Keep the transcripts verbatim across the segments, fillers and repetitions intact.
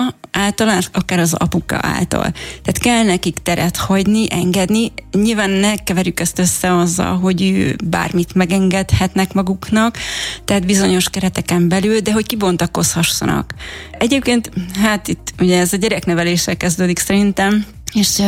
anya által, akár az apuka által. Tehát kell nekik teret hagyni, engedni. Nyilván ne keverjük ezt össze azzal, hogy bármit megengedhetnek maguknak, tehát bizonyos kereteken belül, de hogy kibontakozhassanak. Egyébként, hát itt ugye ez a gyerekneveléssel kezdődik szerintem, és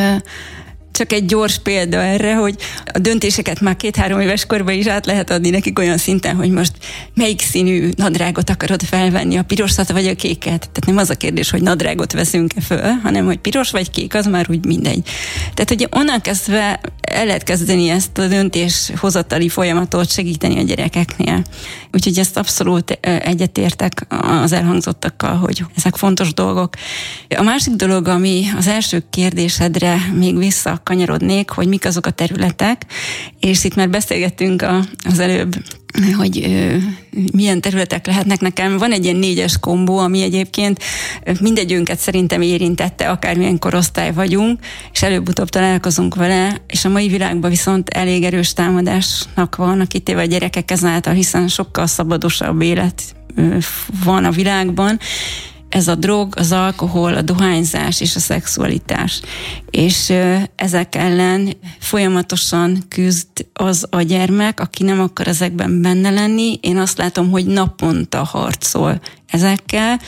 csak egy gyors példa erre, hogy a döntéseket már két-három éves korban is át lehet adni nekik olyan szinten, hogy most melyik színű nadrágot akarod felvenni, a pirosat vagy a kéket. Tehát nem az a kérdés, hogy nadrágot veszünk-e föl, hanem hogy piros vagy kék, az már úgy mindegy. Tehát ugye onnan kezdve el lehet kezdeni ezt a döntéshozatali folyamatot segíteni a gyerekeknél. Úgyhogy ezt abszolút egyetértek az elhangzottakkal, hogy ezek fontos dolgok. A másik dolog, ami az első kérdésedre még visszakanyarodnék, hogy mik azok a területek, és itt már beszélgettünk a, az előbb, hogy ö, milyen területek lehetnek nekem. Van egy ilyen négyes kombó, ami egyébként mindegyünket szerintem érintette, akármilyen korosztály vagyunk, és előbb-utóbb találkozunk vele, és a mai világban viszont elég erős támadásnak van, kitéve a gyerekek ezáltal, hiszen sokkal szabadosabb élet ö, van a világban. Ez a drog, az alkohol, a dohányzás és a szexualitás. És ezek ellen folyamatosan küzd az a gyermek, aki nem akar ezekben benne lenni. Én azt látom, hogy naponta harcol ezekkel,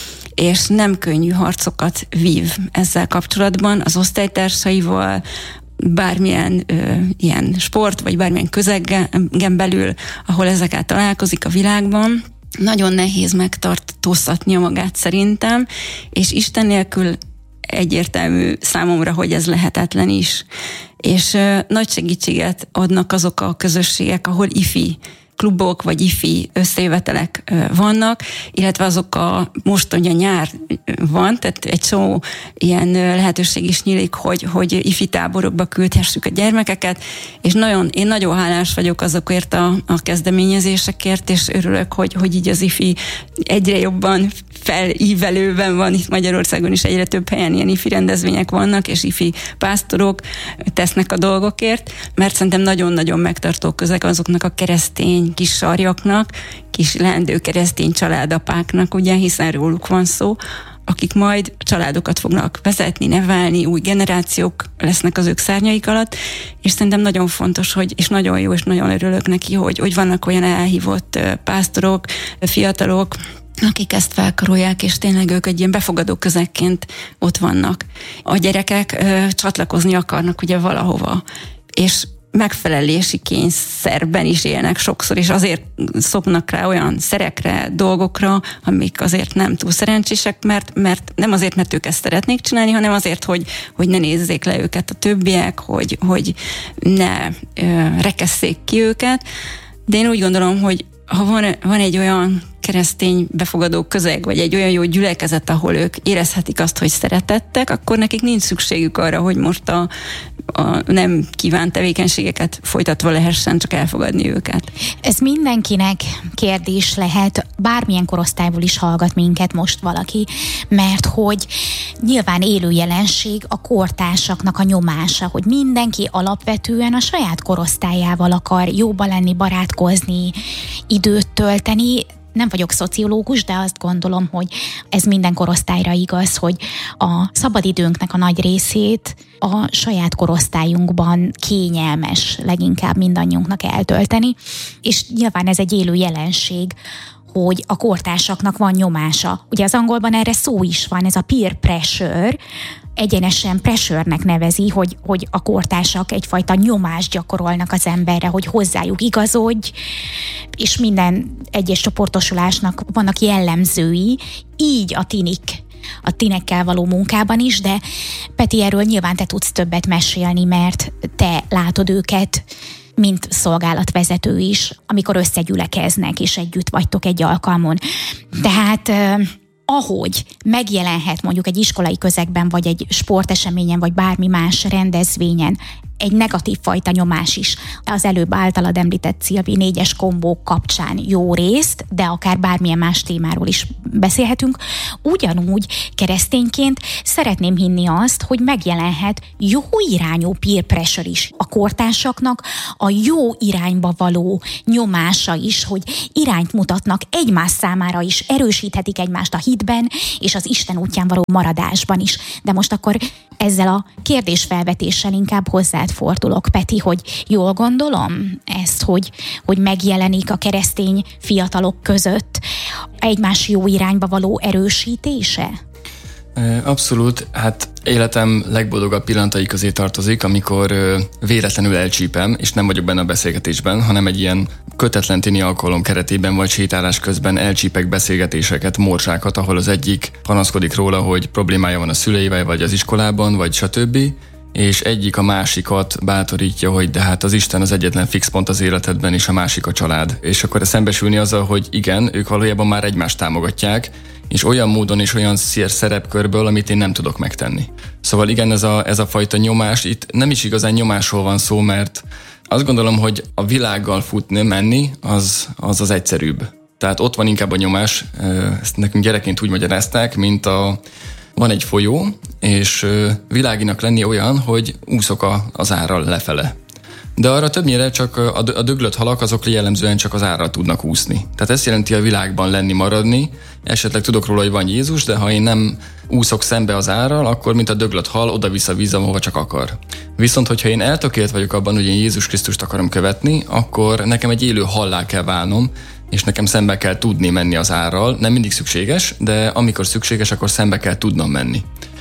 és nem könnyű harcokat vív ezzel kapcsolatban az osztálytársaival, bármilyen ö, ilyen sport, vagy bármilyen közeggen belül, ahol ezekkel találkozik a világban. Nagyon nehéz megtartóztatnia magát szerintem, és Isten nélkül egyértelmű számomra, hogy ez lehetetlen is. És ö, nagy segítséget adnak azok a közösségek, ahol ifi klubok vagy ifi összejövetelek vannak, illetve azok a, most ugye nyár van, tehát egy csomó ilyen lehetőség is nyílik, hogy, hogy ifi táborokba küldhessük a gyermekeket, és nagyon, én nagyon hálás vagyok azokért a, a kezdeményezésekért, és örülök, hogy, hogy így az ifi egyre jobban felívelőben van, itt Magyarországon is egyre több helyen ilyen ifi rendezvények vannak, és ifi pásztorok tesznek a dolgokért, mert szerintem nagyon-nagyon megtartó közeg azoknak a keresztény kis sarjaknak, kis leendő keresztény családapáknak, ugye, hiszen róluk van szó, akik majd családokat fognak vezetni, nevelni, új generációk lesznek az ők szárnyaik alatt, és szerintem nagyon fontos, hogy, és nagyon jó, és nagyon örülök neki, hogy, hogy vannak olyan elhívott pásztorok, fiatalok, akik ezt felkarolják, és tényleg ők egy ilyen befogadó közegként ott vannak. A gyerekek ö, csatlakozni akarnak ugye valahova, és megfelelési kényszerben is élnek sokszor, és azért szoknak rá olyan szerekre, dolgokra, amik azért nem túl szerencsések, mert, mert nem azért, mert ők ezt szeretnék csinálni, hanem azért, hogy, hogy ne nézzék le őket a többiek, hogy, hogy ne ö, rekesszék ki őket. De én úgy gondolom, hogy ha van, van egy olyan keresztény befogadó közeg, vagy egy olyan jó gyülekezet, ahol ők érezhetik azt, hogy szeretettek, akkor nekik nincs szükségük arra, hogy most a, a nem kívánt tevékenységeket folytatva lehessen csak elfogadni őket. Ez mindenkinek kérdés lehet, bármilyen korosztályból is hallgat minket most valaki, mert hogy nyilván élő jelenség a kortársaknak a nyomása, hogy mindenki alapvetően a saját korosztályával akar jóba lenni, barátkozni, időt tölteni. Nem vagyok szociológus, de azt gondolom, hogy ez minden korosztályra igaz, hogy a szabadidőnknek a nagy részét a saját korosztályunkban kényelmes leginkább mindannyiunknak eltölteni, és nyilván ez egy élő jelenség, hogy a kortársaknak van nyomása. Ugye az angolban erre szó is van, ez a peer pressure, egyenesen pressure-nek nevezi, hogy, hogy a kortársak egyfajta nyomást gyakorolnak az emberre, hogy hozzájuk igazodj, és minden egyes csoportosulásnak vannak jellemzői, így a tinik, a tinekkel való munkában is, de Peti, erről nyilván te tudsz többet mesélni, mert te látod őket, mint szolgálatvezető is, amikor összegyülekeznek, és együtt vagytok egy alkalmon. Tehát ahogy megjelenhet mondjuk egy iskolai közegben, vagy egy sporteseményen, vagy bármi más rendezvényen egy negatív fajta nyomás is. Az előbb általad említett Szilvi négyes kombó kapcsán jó részt, de akár bármilyen más témáról is beszélhetünk. Ugyanúgy keresztényként szeretném hinni azt, hogy megjelenhet jó irányú peer pressure is a kortársaknak, a jó irányba való nyomása is, hogy irányt mutatnak egymás számára is, erősíthetik egymást a hitben, és az Isten útján való maradásban is. De most akkor ezzel a kérdésfelvetéssel inkább hozzád fordulok, Peti, hogy jól gondolom ezt, hogy, hogy megjelenik a keresztény fiatalok között egymás jó irányba való erősítése? Abszolút, hát életem legboldogabb pillanatai közé tartozik, amikor véletlenül elcsípem, és nem vagyok benne a beszélgetésben, hanem egy ilyen kötetlen tini alkalom keretében vagy sétálás közben elcsípek beszélgetéseket, morzsákat, ahol az egyik panaszkodik róla, hogy problémája van a szüleivel, vagy az iskolában, vagy stb., és egyik a másikat bátorítja, hogy de hát az Isten az egyetlen fix pont az életedben, és a másik a család. És akkor szembesülni azzal, hogy igen, ők valójában már egymást támogatják, és olyan módon és olyan szerepkörből, amit én nem tudok megtenni. Szóval igen, ez a, ez a fajta nyomás, itt nem is igazán nyomásról van szó, mert azt gondolom, hogy a világgal futni, menni, az az, az egyszerűbb. Tehát ott van inkább a nyomás, ezt nekünk gyerekként úgy magyarázták, mint a van egy folyó, és világinak lenni olyan, hogy úszok a, az árral lefele. De arra többnyire csak a, a döglött halak, azok jellemzően csak az árral tudnak úszni. Tehát ez jelenti a világban lenni, maradni. Esetleg tudok róla, hogy van Jézus, de ha én nem úszok szembe az árral, akkor mint a döglött hal oda-vissza víz, ahova csak akar. Viszont, hogyha én eltökélt vagyok abban, hogy én Jézus Krisztust akarom követni, akkor nekem egy élő hallá kell válnom, és nekem szembe kell tudni menni az árral. Nem mindig szükséges, de amikor szükséges, akkor szembe kell tudnom menni.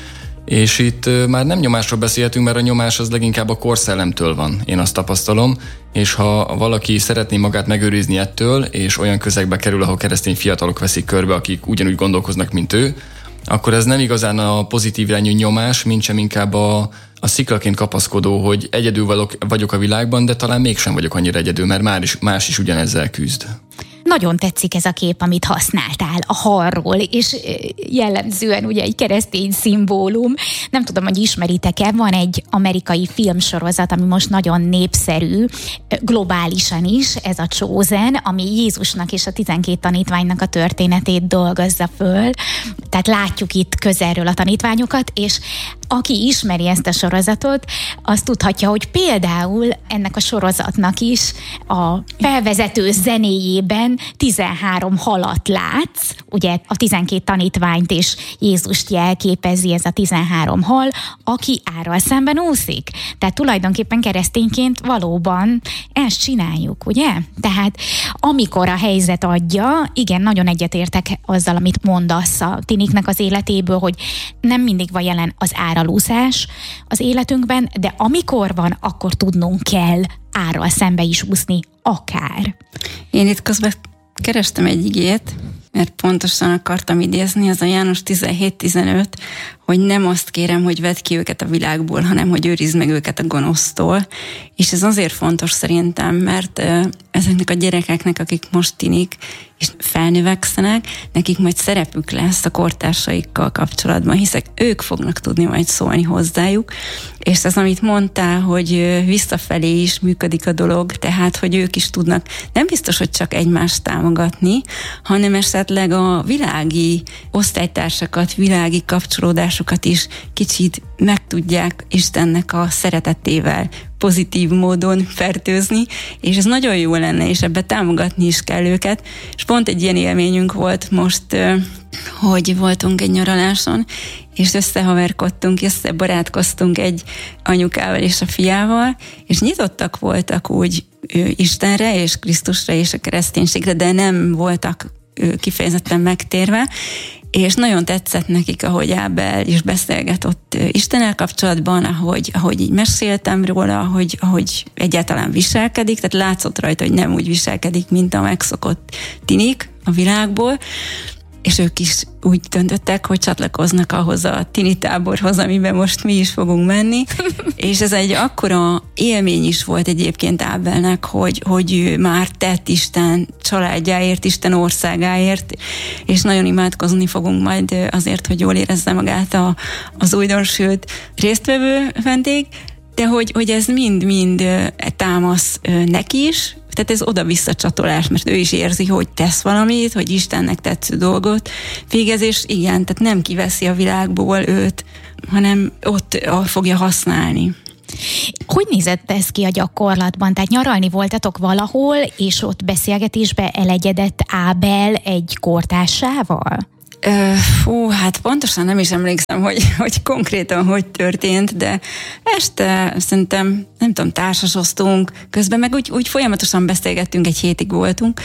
És itt már nem nyomásról beszélhetünk, mert a nyomás az leginkább a korszellemtől van, én azt tapasztalom, és ha valaki szeretné magát megőrizni ettől, és olyan közegbe kerül, ahol keresztény fiatalok veszik körbe, akik ugyanúgy gondolkoznak, mint ő, akkor ez nem igazán a pozitív irányú nyomás, mint sem inkább a, a sziklaként kapaszkodó, hogy egyedül vagyok, vagyok a világban, de talán mégsem vagyok annyira egyedül, mert már is, más is ugyanezzel küzd. Nagyon tetszik ez a kép, amit használtál a halról, és jellemzően ugye egy keresztény szimbólum. Nem tudom, hogy ismeritek-e, van egy amerikai filmsorozat, ami most nagyon népszerű, globálisan is, ez a Chosen, ami Jézusnak és a tizenkét tanítványnak a történetét dolgozza föl. Tehát látjuk itt közelről a tanítványokat, és aki ismeri ezt a sorozatot, az tudhatja, hogy például ennek a sorozatnak is a felvezető zenéjében tizenhárom halat látsz, ugye a tizenkét tanítványt és Jézust jelképezi ez a tizenhárom hal, aki árral szemben úszik. Tehát tulajdonképpen keresztényként valóban ezt csináljuk, ugye? Tehát amikor a helyzet adja, igen, nagyon egyetértek azzal, amit mondasz a tiniknek az életéből, hogy nem mindig van jelen az áralúszás az életünkben, de amikor van, akkor tudnunk kell árral szembe is úszni, akár. Én itt közben kerestem egy igét, mert pontosan akartam idézni, az a János tizenhét tizenöt, hogy nem azt kérem, hogy vedd ki őket a világból, hanem hogy őrizd meg őket a gonosztól. És ez azért fontos szerintem, mert ezeknek a gyerekeknek, akik most tinik, és felnövekszenek, nekik majd szerepük lesz a kortársaikkal kapcsolatban, hiszen ők fognak tudni majd szólni hozzájuk, és ez, amit mondtál, hogy visszafelé is működik a dolog, tehát, hogy ők is tudnak, nem biztos, hogy csak egymást támogatni, hanem esetleg a világi osztálytársakat, világi kapcsolódásokat is kicsit meg tudják Istennek a szeretetével pozitív módon fertőzni, és ez nagyon jó lenne, és ebbe támogatni is kell őket. És pont egy ilyen élményünk volt most, hogy voltunk egy nyaraláson, és összehaverkodtunk, összebarátkoztunk egy anyukával és a fiával, és nyitottak voltak úgy Istenre és Krisztusra és a kereszténységre, de nem voltak kifejezetten megtérve, és nagyon tetszett nekik, ahogy Ábel is beszélgetett Istennel kapcsolatban, ahogy, ahogy így meséltem róla, ahogy, ahogy egyáltalán viselkedik, tehát látszott rajta, hogy nem úgy viselkedik, mint a megszokott tinik a világból, és ők is úgy döntöttek, hogy csatlakoznak ahhoz a tini táborhoz, amiben most mi is fogunk menni, és ez egy akkora élmény is volt egyébként Ábelnek, hogy, hogy ő már tett Isten családjáért, Isten országáért, és nagyon imádkozni fogunk majd azért, hogy jól érezze magát a, az újdonsült résztvevő vendég, de hogy, hogy ez mind-mind támasz neki is, tehát ez oda-vissza csatolás, mert ő is érzi, hogy tesz valamit, hogy Istennek tetsző dolgot végez, és igen, tehát nem kiveszi a világból őt, hanem ott fogja használni. Hogy nézett ez ki a gyakorlatban? Tehát nyaralni voltatok valahol, és ott beszélgetésbe elegyedett Ábel egy kortársával? Fú, hát pontosan nem is emlékszem, hogy, hogy konkrétan hogy történt, de este szerintem, nem tudom, társasoztunk, közben meg úgy, úgy folyamatosan beszélgettünk, egy hétig voltunk,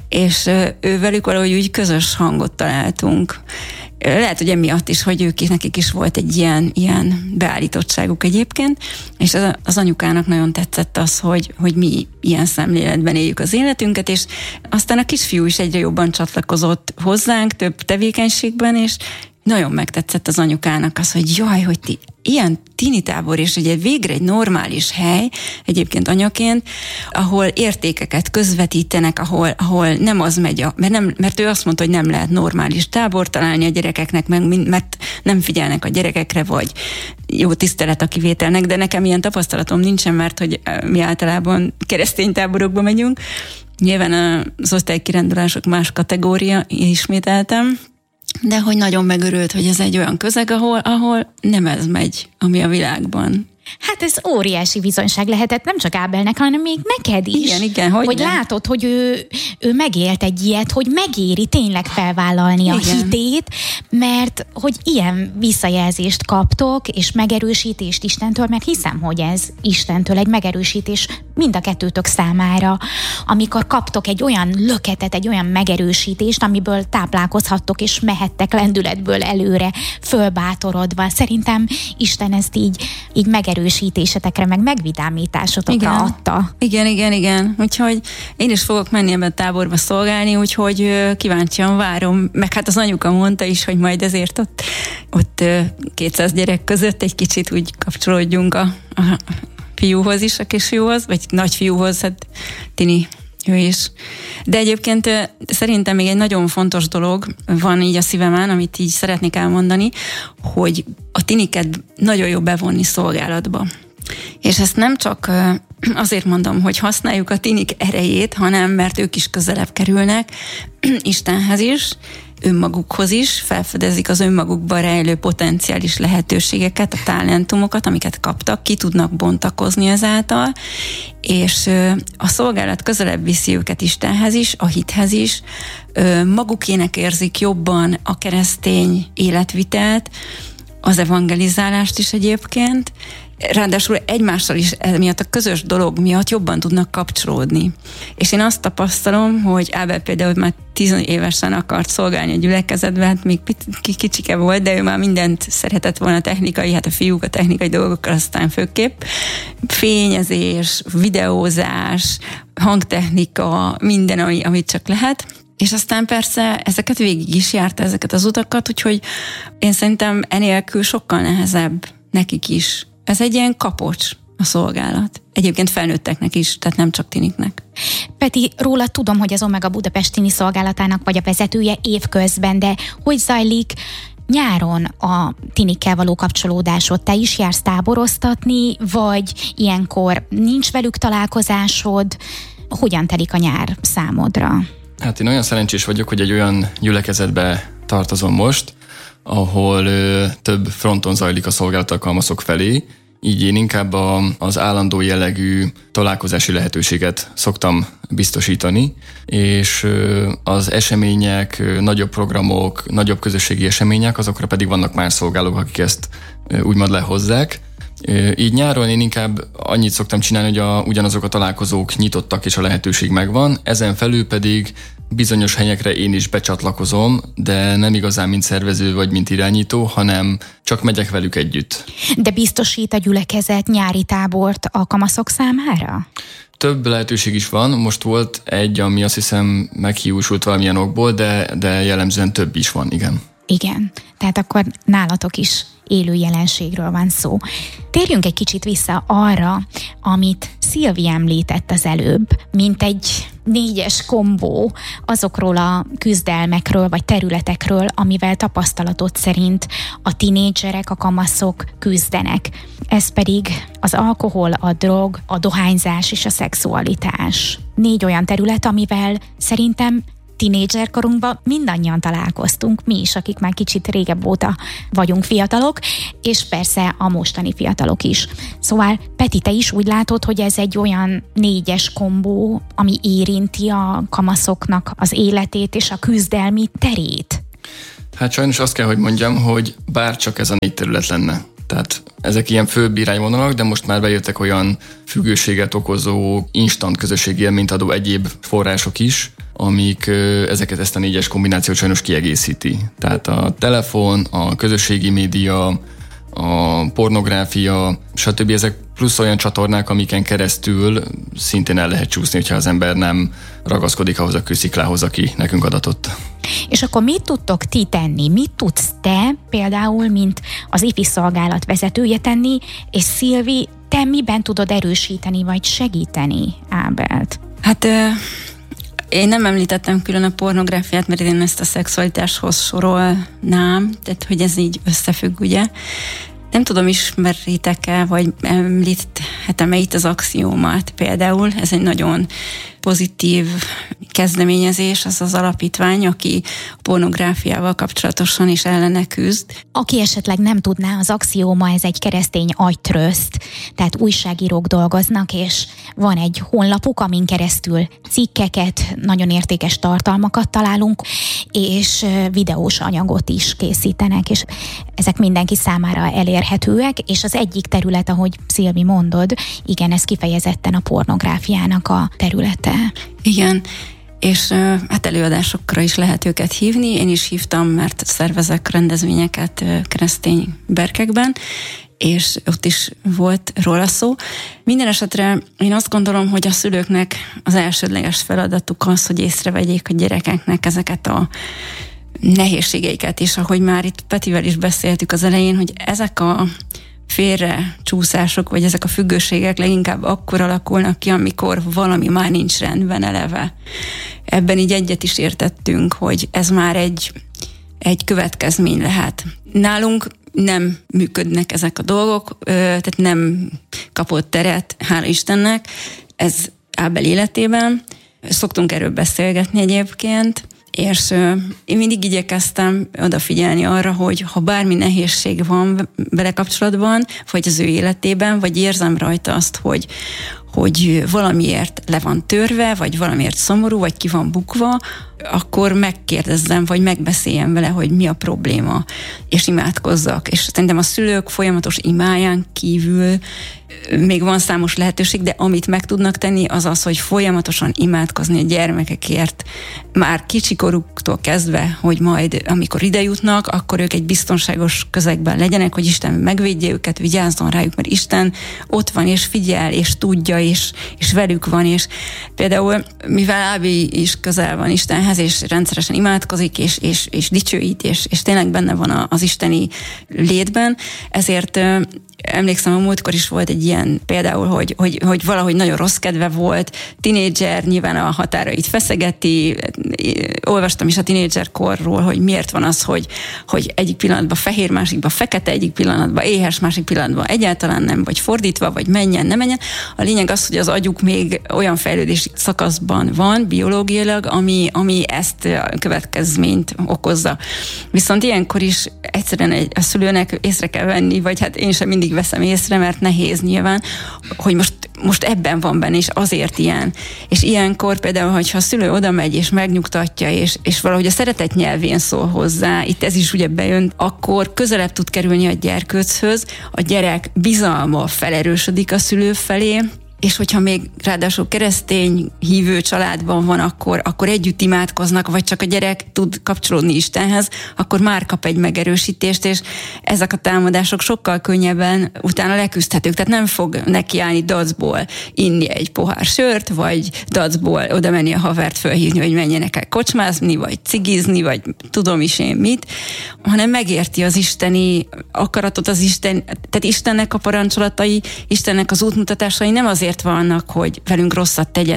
és ővelük valahogy úgy közös hangot találtunk. Lehet, hogy emiatt is, hogy ők is, nekik is volt egy ilyen, ilyen beállítottságuk egyébként, és az, az anyukának nagyon tetszett az, hogy, hogy mi ilyen szemléletben éljük az életünket, és aztán a kisfiú is egyre jobban csatlakozott hozzánk több tevékenységben, és nagyon megtetszett az anyukának az, hogy jaj, hogy ti ilyen tinitábor, és ugye végre egy normális hely, egyébként anyaként, ahol értékeket közvetítenek, ahol, ahol nem az megy, a, mert, nem, mert ő azt mondta, hogy nem lehet normális tábor találni a gyerekeknek, meg, mert nem figyelnek a gyerekekre, vagy jó tisztelet a kivételnek, de nekem ilyen tapasztalatom nincsen, mert hogy mi általában keresztény táborokba megyünk. Nyilván az osztálykirendulások más kategória, ismételtem, de hogy nagyon megörült, hogy ez egy olyan közeg, ahol, ahol nem ez megy, ami a világban. Hát ez óriási bizonyság lehetett nem csak Ábelnek, hanem még neked is. Igen, igen, hogy, hogy nem. Látod, hogy ő, ő megélt egy ilyet, hogy megéri tényleg felvállalni a igen. hitét, mert hogy ilyen visszajelzést kaptok, és megerősítést Istentől, mert hiszem, hogy ez Istentől egy megerősítés mind a kettőtök számára, amikor kaptok egy olyan löketet, egy olyan megerősítést, amiből táplálkozhattok, és mehettek lendületből előre, fölbátorodva. Szerintem Isten ezt így, így megerősítésetekre, meg megvidámításotokra igen. adta. Igen, igen, igen. Úgyhogy én is fogok menni ebben a táborba szolgálni, úgyhogy kíváncsian várom. Meg hát az anyuka mondta is, hogy majd ezért ott, ott kétszáz gyerek között egy kicsit úgy kapcsolódjunk a, a fiúhoz is, a kisfiúhoz, vagy nagyfiúhoz, hát Tini, ő is. De egyébként szerintem még egy nagyon fontos dolog van így a szívemen, amit így szeretnék elmondani, hogy a tiniket nagyon jó bevonni szolgálatba. És ezt nem csak azért mondom, hogy használjuk a tinik erejét, hanem mert ők is közelebb kerülnek Istenhez is, önmagukhoz is, felfedezik az önmagukban rejlő potenciális lehetőségeket, a talentumokat, amiket kaptak, ki tudnak bontakozni ezáltal, és a szolgálat közelebb viszi őket Istenhez is, a hithez is, magukének érzik jobban a keresztény életvitelt, az evangelizálást is egyébként, ráadásul egymással is emiatt a közös dolog miatt jobban tudnak kapcsolódni. És én azt tapasztalom, hogy Ábel például már tíz évesen akart szolgálni a gyülekezetben, hát még kicsike volt, de ő már mindent szeretett volna technikai, hát a fiúk a technikai dolgokkal aztán főképp. Fényezés, videózás, hangtechnika, minden, ami, amit csak lehet. És aztán persze ezeket végig is járta, ezeket az utakat, úgyhogy én szerintem enélkül sokkal nehezebb nekik is. Ez egy ilyen kapocs, a szolgálat. Egyébként felnőtteknek is, tehát nem csak tiniknek. Peti, róla tudom, hogy az Omega Budapest tini szolgálatának vagy a vezetője évközben, de hogy zajlik nyáron a tinikkel való kapcsolódásod? Te is jársz táboroztatni, vagy ilyenkor nincs velük találkozásod? Hogyan telik a nyár számodra? Hát én olyan szerencsés vagyok, hogy egy olyan gyülekezetbe tartozom most, ahol ö, több fronton zajlik a szolgálat alkalmazok felé, így én inkább a, az állandó jellegű találkozási lehetőséget szoktam biztosítani, és ö, az események, ö, nagyobb programok, nagyobb közösségi események, azokra pedig vannak más szolgálók, akik ezt ö, úgymond lehozzák. Ö, így nyáron én inkább annyit szoktam csinálni, hogy a, ugyanazok a találkozók nyitottak és a lehetőség megvan, ezen felül pedig bizonyos helyekre én is becsatlakozom, de nem igazán mint szervező vagy mint irányító, hanem csak megyek velük együtt. De biztosít a gyülekezet nyári tábort a kamaszok számára? Több lehetőség is van. Most volt egy, ami azt hiszem meghiúsult valamilyen okból, de, de jellemzően több is van, igen. Igen, tehát akkor nálatok is élő jelenségről van szó. Térjünk egy kicsit vissza arra, amit Szilvi említett az előbb, mint egy négyes kombó azokról a küzdelmekről vagy területekről, amivel tapasztalat szerint a tinédzserek, a kamaszok küzdenek. ez pedig az alkohol, a drog, a dohányzás és a szexualitás. Négy olyan terület, amivel szerintem tínédzserkorunkban mindannyian találkoztunk, mi is, akik már kicsit régebb óta vagyunk fiatalok, és persze a mostani fiatalok is. Szóval Peti, te is úgy látod, hogy ez egy olyan négyes kombó, ami érinti a kamaszoknak az életét és a küzdelmi terét? Hát sajnos azt kell, hogy mondjam, hogy bár csak ez a négy terület lenne. Tehát ezek ilyen főbb irányvonalak, de most már bejöttek olyan függőséget okozó, instant közösségi élményt adó egyéb források is, amik ezeket, ezt a négyes kombinációt sajnos kiegészíti. Tehát a telefon, a közösségi média, a pornográfia, stb. Ezek plusz olyan csatornák, amiken keresztül szintén el lehet csúszni, hogyha az ember nem ragaszkodik ahhoz a kősziklához, aki nekünk adatott. És akkor mit tudtok ti tenni? Mit tudsz te például, mint az ifi szolgálat vezetője tenni, és Szilvi, te miben tudod erősíteni vagy segíteni Ábelt? Hát én nem említettem külön a pornográfiát, mert én ezt a szexualitáshoz sorolnám, tehát hogy ez így összefügg, ugye. Nem tudom, ismeritek-e, vagy említhetem-e itt az Axiómát például. Ez egy nagyon pozitív kezdeményezés, az az alapítvány, aki a pornográfiával kapcsolatosan is ellene küzd. Aki esetleg nem tudná, az Axióma, ez egy keresztény agytröszt, tehát újságírók dolgoznak, és van egy honlapuk, amin keresztül cikkeket, nagyon értékes tartalmakat találunk, és videós anyagot is készítenek, és ezek mindenki számára elérhetőek, és az egyik terület, ahogy Szilvi mondod, igen, ez kifejezetten a pornográfiának a területe. Igen, és hát előadásokra is lehet őket hívni. Én is hívtam, mert szervezek rendezvényeket keresztény berkekben, és ott is volt róla szó. Minden esetre én azt gondolom, hogy a szülőknek az elsődleges feladatuk az, hogy észrevegyék a gyerekeknek ezeket a nehézségeiket, és ahogy már itt Petivel is beszéltük az elején, hogy ezek a félre csúszások, vagy ezek a függőségek leginkább akkor alakulnak ki, amikor valami már nincs rendben eleve. Ebben így egyet is értettünk, hogy ez már egy, egy következmény lehet. Nálunk nem működnek ezek a dolgok, tehát nem kapott teret, hála Istennek, ez Ábel életében. Szoktunk erről beszélgetni egyébként, és én mindig igyekeztem odafigyelni arra, hogy ha bármi nehézség van vele kapcsolatban, vagy az ő életében, vagy érzem rajta azt, hogy, hogy valamiért le van törve, vagy valamiért szomorú, vagy ki van bukva, akkor megkérdezzem, vagy megbeszéljem vele, hogy mi a probléma, és imádkozzak. És szerintem a szülők folyamatos imáján kívül még van számos lehetőség, de amit meg tudnak tenni, az az, hogy folyamatosan imádkozni a gyermekekért, már kicsikoruktól kezdve, hogy majd amikor ide jutnak, akkor ők egy biztonságos közegben legyenek, hogy Isten megvédje őket, vigyázzon rájuk, mert Isten ott van, és figyel, és tudja, és, és velük van, és például, mivel Ábi is közel van Istenhez, és rendszeresen imádkozik, és, és, és dicsőít, és, és tényleg benne van az isteni létben, ezért emlékszem, a múltkor is volt egy ilyen például, hogy, hogy, hogy valahogy nagyon rossz kedve volt, tinédzser, nyilván a határait feszegeti, olvastam is a tinédzserkorról, hogy miért van az, hogy, hogy egyik pillanatban fehér, másikban fekete, egyik pillanatban éhes, másik pillanatban egyáltalán nem, vagy fordítva, vagy menjen, nem menjen. A lényeg az, hogy az agyuk még olyan fejlődési szakaszban van, biológiailag, ami, ami ezt a következményt okozza. Viszont ilyenkor is egyszerűen egy, a szülőnek észre kell venni, vagy hát én sem mindig veszem észre, mert nehéz nyilván, hogy most, most ebben van benne, és azért ilyen. És ilyenkor például, hogyha a szülő oda megy, és megnyugtatja, és, és valahogy a szeretet nyelvén szól hozzá, itt ez is ugye bejön, akkor közelebb tud kerülni a gyerkőchöz, a gyerek bizalma felerősödik a szülő felé, és hogyha még ráadásul keresztény hívő családban van, akkor, akkor együtt imádkoznak, vagy csak a gyerek tud kapcsolódni Istenhez, akkor már kap egy megerősítést, és ezek a támadások sokkal könnyebben utána leküzdhetők. Tehát nem fog nekiállni dacból inni egy pohár sört, vagy dacból oda menni a havert fölhívni, hogy menjenek el kocsmázni, vagy cigizni, vagy tudom is én mit, hanem megérti az isteni akaratot, az Isten, tehát Istennek a parancsolatai, Istennek az útmutatásai nem azért vannak, hogy velünk rosszat tegyenek,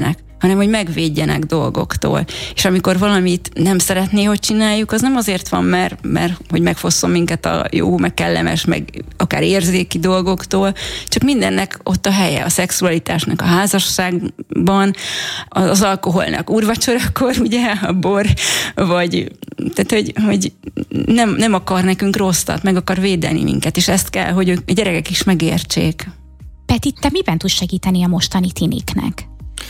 hanem hogy megvédjenek dolgoktól. És amikor valamit nem szeretné, hogy csináljuk, az nem azért van, mert, mert hogy megfosszon minket a jó, meg kellemes, meg akár érzéki dolgoktól, csak mindennek ott a helye, a szexualitásnak a házasságban, az alkoholnak úrvacsorakor, ugye, a bor, vagy tehát, hogy, hogy nem, nem akar nekünk rosszat, meg akar védeni minket, és ezt kell, hogy a gyerekek is megértsék. Peti, te miben tudsz segíteni a mostani tiniknek?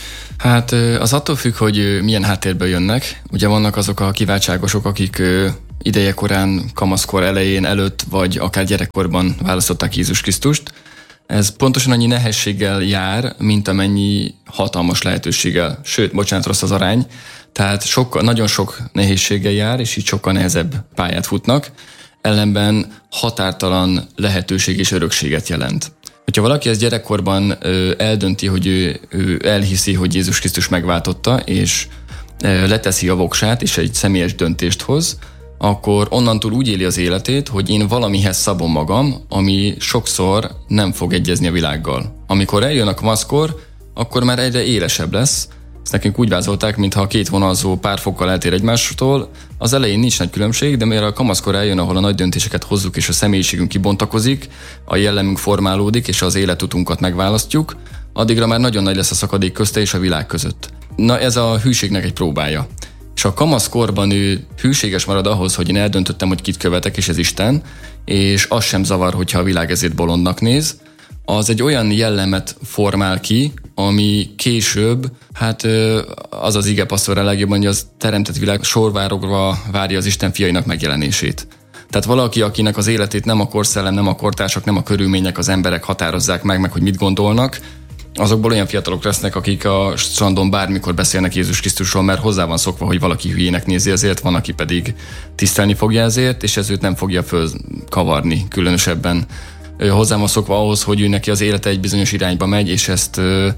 Hát az attól függ, hogy milyen háttérből jönnek. Ugye vannak azok a kiváltságosok, akik idejekorán, kamaszkor elején, előtt, vagy akár gyerekkorban választották Jézus Krisztust. Ez pontosan annyi nehézséggel jár, mint amennyi hatalmas lehetőséggel. Sőt, bocsánat, rossz az arány. Tehát sokkal, nagyon sok nehézséggel jár, és így sokkal nehezebb pályát futnak. Ellenben határtalan lehetőség és örökséget jelent. Hogyha valaki ezt gyerekkorban ö, eldönti, hogy ő, ő elhiszi, hogy Jézus Krisztus megváltotta, és ö, leteszi a voksát, és egy személyes döntést hoz, akkor onnantól úgy éli az életét, hogy én valamihez szabom magam, ami sokszor nem fog egyezni a világgal. Amikor eljön a kamaszkor, akkor már egyre élesebb lesz. Ezt nekünk úgy vázolták, mintha a két vonalzó pár fokkal eltér egymástól. Az elején nincs nagy különbség, de mire a kamaszkor eljön, ahol a nagy döntéseket hozzuk, és a személyiségünk kibontakozik, a jellemünk formálódik, és az életutunkat megválasztjuk, addigra már nagyon nagy lesz a szakadék közte és a világ között. Na ez a hűségnek egy próbája. És a kamaszkorban ő hűséges marad ahhoz, hogy én eldöntöttem, hogy kit követek, és ez Isten, és az sem zavar, hogyha a világ ezért bolondnak néz, az egy olyan jellemet formál ki, ami később, hát az az igepasztor a legjobban, hogy az teremtett világ sorvárogva várja az Isten fiainak megjelenését. Tehát valaki, akinek az életét nem a korszellem, nem a kortársak, nem a körülmények, az emberek határozzák meg, meg hogy mit gondolnak, azokból olyan fiatalok lesznek, akik a strandon bármikor beszélnek Jézus Krisztusról, mert hozzá van szokva, hogy valaki hülyének nézi ezért, van, aki pedig tisztelni fogja ezért, és ez őt nem fogja fölkavarni különösebben. Hozzá van szokva ahhoz, hogy ő neki az élete egy bizonyos irányba megy, és ezt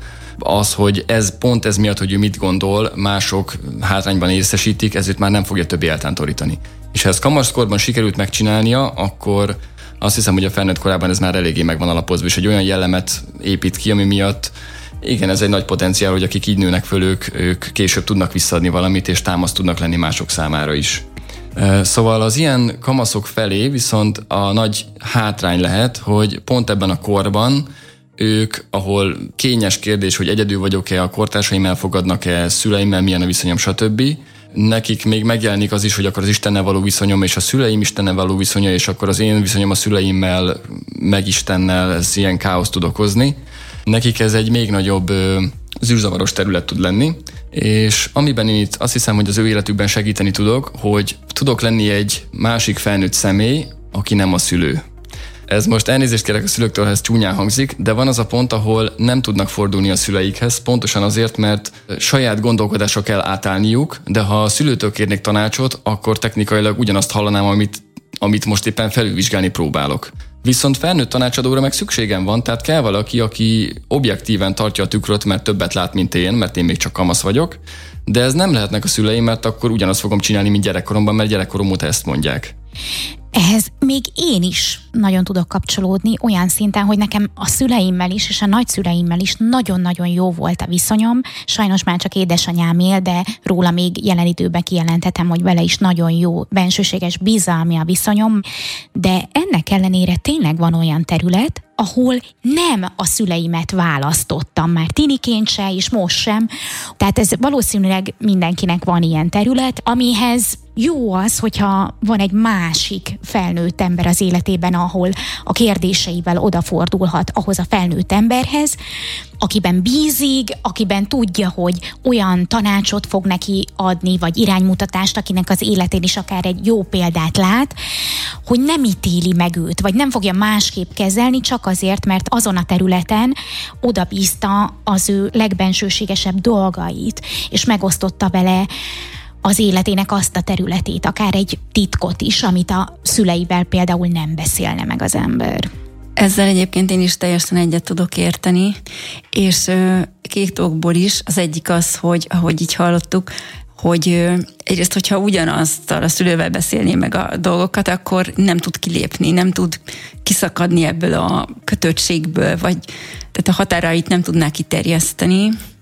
az, hogy ez pont ez miatt, hogy ő mit gondol, mások hátrányban részesítik, ezért már nem fogja többé eltántorítani. És ha ezt kamaszkorban sikerült megcsinálnia, akkor azt hiszem, hogy a felnőtt korában ez már eléggé megvan alapozva, és egy olyan jellemet épít ki, ami miatt igen, ez egy nagy potenciál, hogy akik így nőnek föl, ők, ők később tudnak visszaadni valamit, és támaszt tudnak lenni mások számára is. Szóval az ilyen kamaszok felé viszont a nagy hátrány lehet, hogy pont ebben a korban ők, ahol kényes kérdés, hogy egyedül vagyok-e, a kortársaim elfogadnak-e, szüleimmel milyen a viszonyom, stb. Nekik még megjelenik az is, hogy akkor az Istennel való viszonyom és a szüleim Istennel való viszonya, és akkor az én viszonyom a szüleimmel, meg Istennel, ez ilyen káoszt tud okozni. Nekik ez egy még nagyobb ö, zűrzavaros terület tud lenni, és amiben én itt azt hiszem, hogy az ő életükben segíteni tudok, hogy tudok lenni egy másik felnőtt személy, aki nem a szülő. Ez most elnézést kérek a szülőktől, ha ez csúnyán hangzik, de van az a pont, ahol nem tudnak fordulni a szüleikhez, pontosan azért, mert saját gondolkodásra kell átállniuk, de ha a szülőtől kérnék tanácsot, akkor technikailag ugyanazt hallanám, amit, amit most éppen felülvizsgálni próbálok. Viszont felnőtt tanácsadóra meg szükségem van, tehát kell valaki, aki objektíven tartja a tükröt, mert többet lát, mint én, mert én még csak kamasz vagyok, de ez nem lehetnek a szüleim, mert akkor ugyanazt fogom csinálni, mint gyerekkoromban, mert gyerekkorom óta ezt mondják. Ehhez még én is nagyon tudok kapcsolódni olyan szinten, hogy nekem a szüleimmel is, és a nagyszüleimmel is nagyon-nagyon jó volt a viszonyom. Sajnos már csak édesanyám él, de róla még jelen időben kijelenthetem, hogy vele is nagyon jó, bensőséges, bizalmi a viszonyom. De ennek ellenére tényleg van olyan terület, ahol nem a szüleimet választottam már tiniként se, és most sem. Tehát ez valószínűleg mindenkinek van ilyen terület, amihez jó az, hogyha van egy másik felnőtt ember az életében, ahol a kérdéseivel odafordulhat ahhoz a felnőtt emberhez, akiben bízik, akiben tudja, hogy olyan tanácsot fog neki adni, vagy iránymutatást, akinek az életén is akár egy jó példát lát, hogy nem ítéli meg őt, vagy nem fogja másképp kezelni, csak azért, mert azon a területen odabízta az ő legbensőségesebb dolgait, és megosztotta vele az életének azt a területét, akár egy titkot is, amit a szüleivel például nem beszélne meg az ember. Ezzel egyébként én is teljesen egyet tudok érteni, és két okból is. Az egyik az, hogy ahogy így hallottuk, hogy egyrészt, hogyha ugyanazzal a szülővel beszélné meg a dolgokat, akkor nem tud kilépni, nem tud kiszakadni ebből a kötöttségből, vagy tehát a határait nem tudná kiterjeszteni.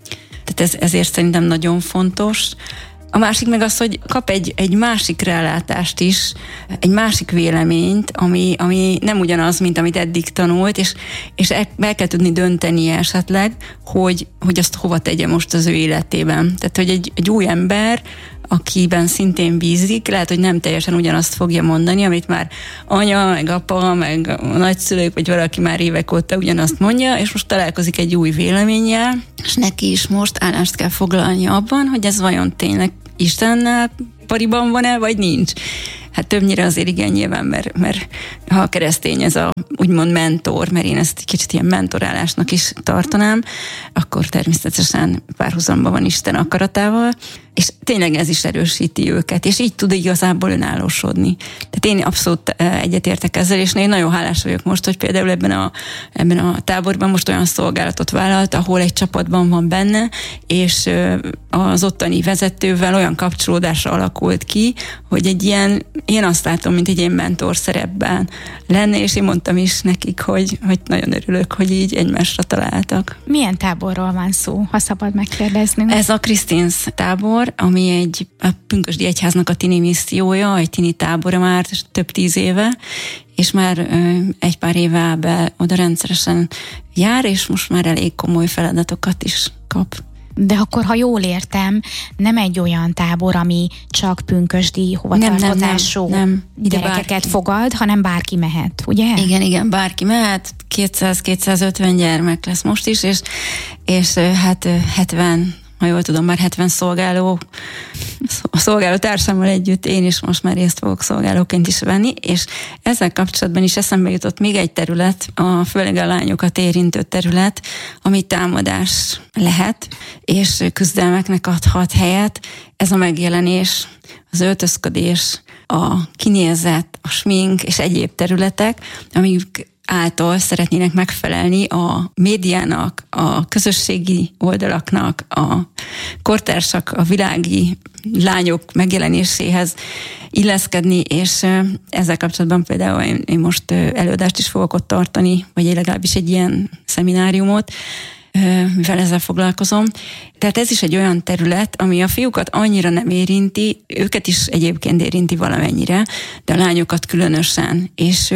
Tehát ez, ezért szerintem nagyon fontos. A másik meg az, hogy kap egy, egy másik rálátást is, egy másik véleményt, ami, ami nem ugyanaz, mint amit eddig tanult, és, és el, el kell tudni döntenie esetleg, hogy, hogy azt hova tegye most az ő életében. Tehát, hogy egy, egy új ember, akiben szintén bízik, lehet, hogy nem teljesen ugyanazt fogja mondani, amit már anya, meg apa, meg a nagyszülők, vagy valaki már évek óta ugyanazt mondja, és most találkozik egy új véleménnyel, és neki is most állást kell foglalni abban, hogy ez vajon tényleg Istennel pariban van-e, vagy nincs. Hát többnyire azért igen nyilván, mert, mert ha a keresztény ez a úgymond mentor, mert én ezt kicsit ilyen mentorálásnak is tartanám, akkor természetesen párhuzamban van Isten akaratával, és tényleg ez is erősíti őket, és így tud igazából önállósodni. Tehát én abszolút egyetértek ezzel, és én nagyon hálás vagyok most, hogy például ebben a, ebben a táborban most olyan szolgálatot vállalt, ahol egy csapatban van benne, és az ottani vezetővel olyan kapcsolódásra alakult ki, hogy egy ilyen, én azt látom, mint egy ilyen mentor szerepben lenne, és én mondtam is nekik, hogy, hogy nagyon örülök, hogy így egymásra találtak. Milyen táborról van szó, ha szabad megkérdezni? Ez a Krisztinsz tábor, ami egy a Pünkösdi Egyháznak a tini missziója, egy tini tábora már több tíz éve, és már ö, egy pár éve be oda rendszeresen jár, és most már elég komoly feladatokat is kap. De akkor, ha jól értem, nem egy olyan tábor, ami csak pünkösdi hovatartozású gyerekeket bárki fogad, hanem bárki mehet, ugye? Igen, igen, bárki mehet, kétszáz-kétszázötven gyermek lesz most is, és, és hát hetven, ha jól tudom, már hetven szolgáló, a szolgáló társammal együtt én is most már részt fogok szolgálóként is venni, és ezzel kapcsolatban is eszembe jutott még egy terület, a főleg a lányokat érintő terület, ami támadás lehet, és küzdelmeknek adhat helyet. Ez a megjelenés, az öltözködés, a kinézet, a smink és egyéb területek, amik által szeretnének megfelelni a médiának, a közösségi oldalaknak, a kortársak, a világi lányok megjelenéséhez illeszkedni, és ezzel kapcsolatban például én, én most előadást is fogok ott tartani, vagy legalábbis egy ilyen szemináriumot, mivel ezzel foglalkozom. Tehát ez is egy olyan terület, ami a fiúkat annyira nem érinti, őket is egyébként érinti valamennyire, de a lányokat különösen, és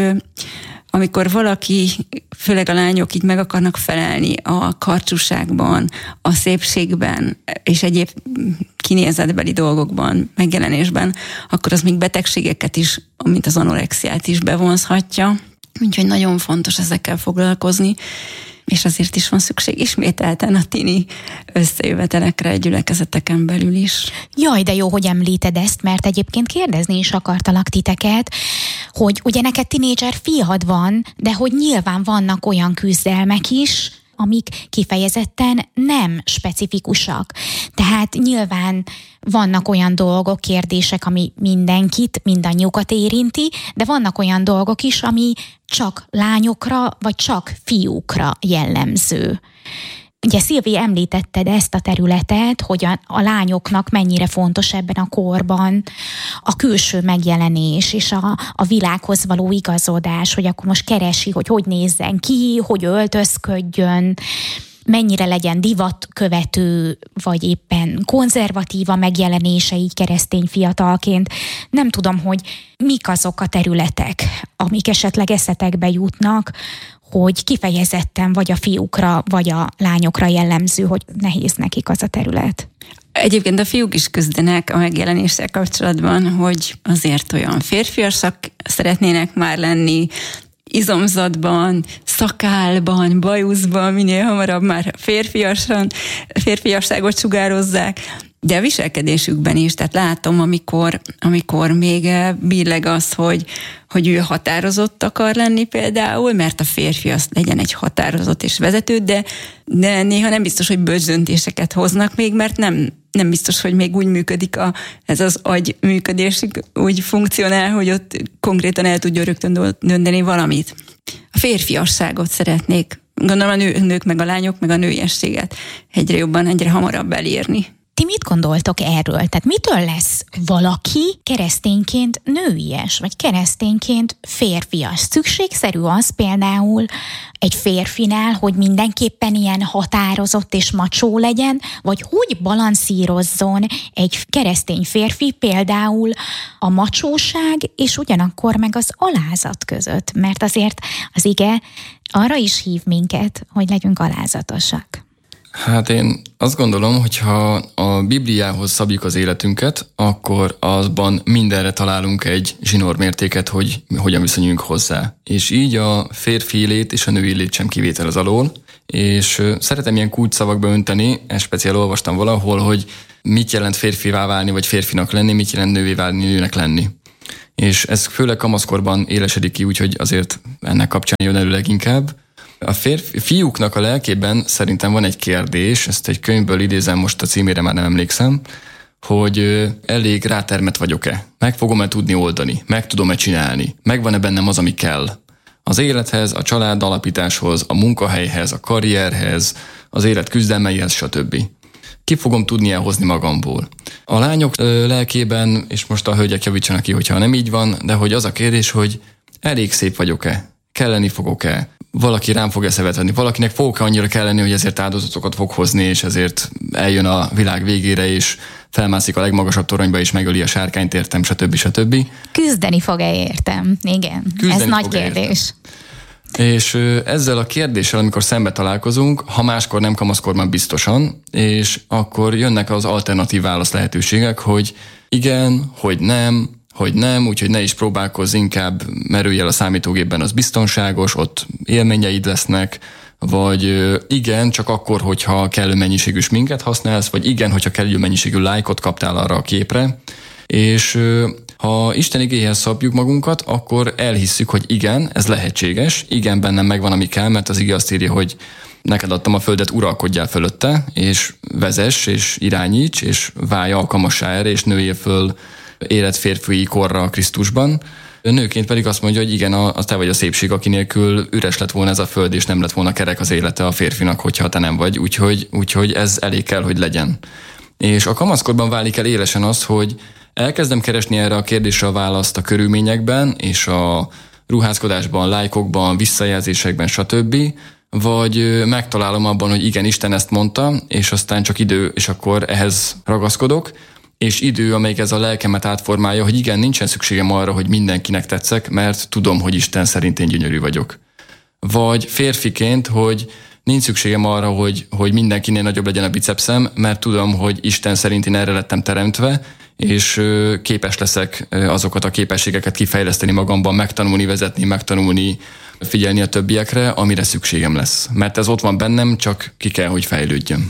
amikor valaki, főleg a lányok így meg akarnak felelni a karcsúságban, a szépségben és egyéb kinézetbeli dolgokban, megjelenésben, akkor az még betegségeket is, mint az anorexiát is bevonzhatja. Úgyhogy nagyon fontos ezekkel foglalkozni, és azért is van szükség ismételten a tini összejövetelekre, gyülekezeteken belül is. Jaj, de jó, hogy említed ezt, mert egyébként kérdezni is akartalak titeket, hogy ugye neked tinédzser fiad van, de hogy nyilván vannak olyan küzdelmek is, amik kifejezetten nem specifikusak. Tehát nyilván vannak olyan dolgok, kérdések, ami mindenkit, mindannyiukat érinti, de vannak olyan dolgok is, ami csak lányokra, vagy csak fiúkra jellemző. Ugye Szilvi, említetted ezt a területet, hogy a, a lányoknak mennyire fontos ebben a korban a külső megjelenés és a, a világhoz való igazodás, hogy akkor most keresi, hogy hogy nézzen ki, hogy öltözködjön, mennyire legyen divatkövető, vagy éppen konzervatív a megjelenése így keresztény fiatalként. Nem tudom, hogy mik azok a területek, amik esetleg eszetekbe jutnak, hogy kifejezetten vagy a fiúkra, vagy a lányokra jellemző, hogy nehéz nekik az a terület. Egyébként a fiúk is küzdenek a megjelenéssel kapcsolatban, hogy azért olyan férfiasak szeretnének már lenni, izomzatban, szakálban, bajuszban, minél hamarabb már férfiasan, férfiasságot sugározzák, de a viselkedésükben is, tehát látom, amikor, amikor még billeg az, hogy, hogy ő határozott akar lenni például, mert a férfi az legyen egy határozott és vezető, de, de néha nem biztos, hogy bölcs döntéseket hoznak még, mert nem, nem biztos, hogy még úgy működik a, ez az agy működésük, úgy funkcionál, hogy ott konkrétan el tudja rögtön dönteni valamit. A férfiasságot szeretnék, gondolom a nő, nők meg a lányok meg a nőiességet egyre jobban, egyre hamarabb elérni. Ti mit gondoltok erről? Tehát mitől lesz valaki keresztényként nőies, vagy keresztényként férfias? Szükségszerű az például egy férfinál, hogy mindenképpen ilyen határozott és macsó legyen, vagy hogy balanszírozzon egy keresztény férfi például a macsóság és ugyanakkor meg az alázat között? Mert azért az ige arra is hív minket, hogy legyünk alázatosak. Hát én azt gondolom, hogy ha a Bibliához szabjuk az életünket, akkor azban mindenre találunk egy zsinórmértéket, hogy hogyan viszonyuljunk hozzá. És így a férfi lét és a női lét sem kivétel az alól. És szeretem ilyen kulcsszavakba önteni, ezt speciál olvastam valahol, hogy mit jelent férfivá válni, vagy férfinak lenni, mit jelent nővé válni, nőnek lenni. És ez főleg kamaszkorban élesedik ki, úgyhogy azért ennek kapcsán jön elő leginkább. A férfi, fiúknak a lelkében szerintem van egy kérdés, ezt egy könyvből idézem, most a címére már nem emlékszem, hogy elég rátermet vagyok-e? Meg fogom-e tudni oldani? Meg tudom-e csinálni? Megvan-e bennem az, ami kell? Az élethez, a család alapításhoz, a munkahelyhez, a karrierhez, az élet küzdelmeihez, stb. Ki fogom tudni elhozni magamból? A lányok lelkében, és most a hölgyek javítsanak ki, hogyha nem így van, de hogy az a kérdés, hogy elég szép vagyok-e? Kelleni fogok-e? Valaki rám fog eszevetni, valakinek fogok annyira kelleni, hogy ezért áldozatokat fog hozni, és ezért eljön a világ végére, és felmászik a legmagasabb toronyba, és megöli a sárkányt, értem, stb. stb. Küzdeni fog-e értem? Igen, Küzdeni ez nagy kérdés. Értem. És ezzel a kérdéssel, amikor szembe találkozunk, ha máskor nem, kamaszkorban biztosan, és akkor jönnek az alternatív válasz lehetőségek, hogy igen, hogy nem, hogy nem, úgyhogy ne is próbálkozz, inkább merülj el a számítógépben, az biztonságos, ott élményeid lesznek, vagy igen, csak akkor, hogyha kellő mennyiségű sminket használsz, vagy igen, hogyha kellő mennyiségű lájkot kaptál arra a képre, és ha Isten igéhez szabjuk magunkat, akkor elhisszük, hogy igen, ez lehetséges, igen, bennem megvan, ami kell, mert az ige azt írja, hogy neked adtam a földet, uralkodjál fölötte, és vezess, és irányíts, és válj alkalmassá erre, és nőjél föl életférfii korra a Krisztusban. Nőként pedig azt mondja, hogy igen, az te vagy a szépség, aki nélkül üres lett volna ez a föld, és nem lett volna kerek az élete a férfinak, hogyha te nem vagy. Úgyhogy, úgyhogy ez elég kell, hogy legyen. És a kamaszkorban válik el élesen az, hogy elkezdem keresni erre a kérdésre a választ a körülményekben, és a ruházkodásban, lájkokban, visszajelzésekben, stb., vagy megtalálom abban, hogy igen, Isten ezt mondta, és aztán csak idő, és akkor ehhez ragaszkodok, és idő, amelyik ez a lelkemet átformálja, hogy igen, nincsen szükségem arra, hogy mindenkinek tetszek, mert tudom, hogy Isten szerint én gyönyörű vagyok. Vagy férfiként, hogy nincs szükségem arra, hogy, hogy mindenkinél nagyobb legyen a bicepszem, mert tudom, hogy Isten szerint én erre lettem teremtve, és képes leszek azokat a képességeket kifejleszteni magamban, megtanulni vezetni, megtanulni figyelni a többiekre, amire szükségem lesz. Mert ez ott van bennem, csak ki kell, hogy fejlődjön.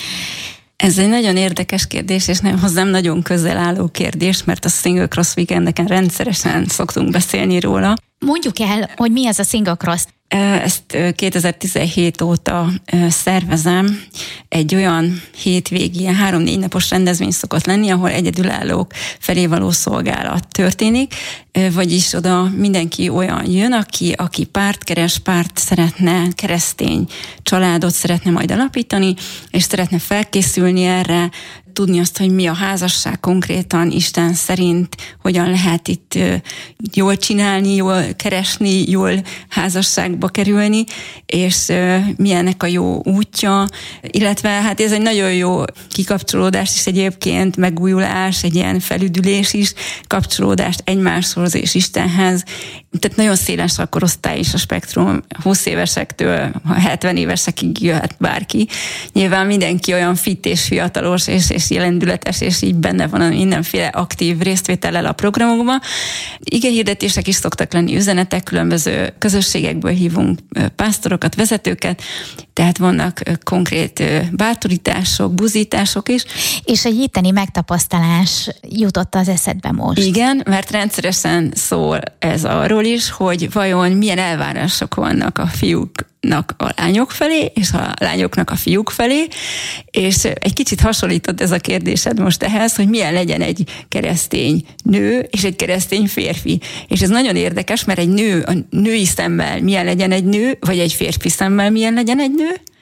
Ez egy nagyon érdekes kérdés, és nem hozzám nagyon közel álló kérdés, mert a Single Cross Weekendeken rendszeresen szoktunk beszélni róla. Mondjuk el, hogy mi az a Single Cross. Ezt kétezer-tizenhét óta szervezem. Egy olyan hétvégi, ilyen három-négy napos rendezvény szokott lenni, ahol egyedülállók felé való szolgálat történik, vagyis oda mindenki olyan jön, aki, aki párt keres, párt szeretne, keresztény családot szeretne majd alapítani, és szeretne felkészülni erre, tudni azt, hogy mi a házasság konkrétan Isten szerint, hogyan lehet itt jól csinálni, jól keresni, jól házasságba kerülni, és mi ennek a jó útja, illetve hát ez egy nagyon jó kikapcsolódás is egyébként, megújulás, egy ilyen felüdülés is, kapcsolódást egymáshoz és Istenhez. Tehát nagyon széles a korosztály is a spektrum, húsz évesektől hetven évesekig jöhet bárki. Nyilván mindenki olyan fit és fiatalos és, és jelendületes, és így benne van mindenféle aktív résztvétellel a programokban. Igehirdetések is szoktak lenni, üzenetek, különböző közösségekből hívunk pásztorokat, vezetőket, tehát vannak konkrét bátorítások, buzítások is. És egy itteni megtapasztalás jutott az eszedbe most. Igen, mert rendszeresen szól ez arról is, hogy vajon milyen elvárások vannak a fiúknak a lányok felé, és a lányoknak a fiúk felé, és egy kicsit hasonlított ez a kérdésed most ehhez, hogy milyen legyen egy keresztény nő, és egy keresztény férfi. És ez nagyon érdekes, mert egy nő, a női szemmel milyen legyen egy nő, vagy egy férfi szemmel milyen legyen egy nő,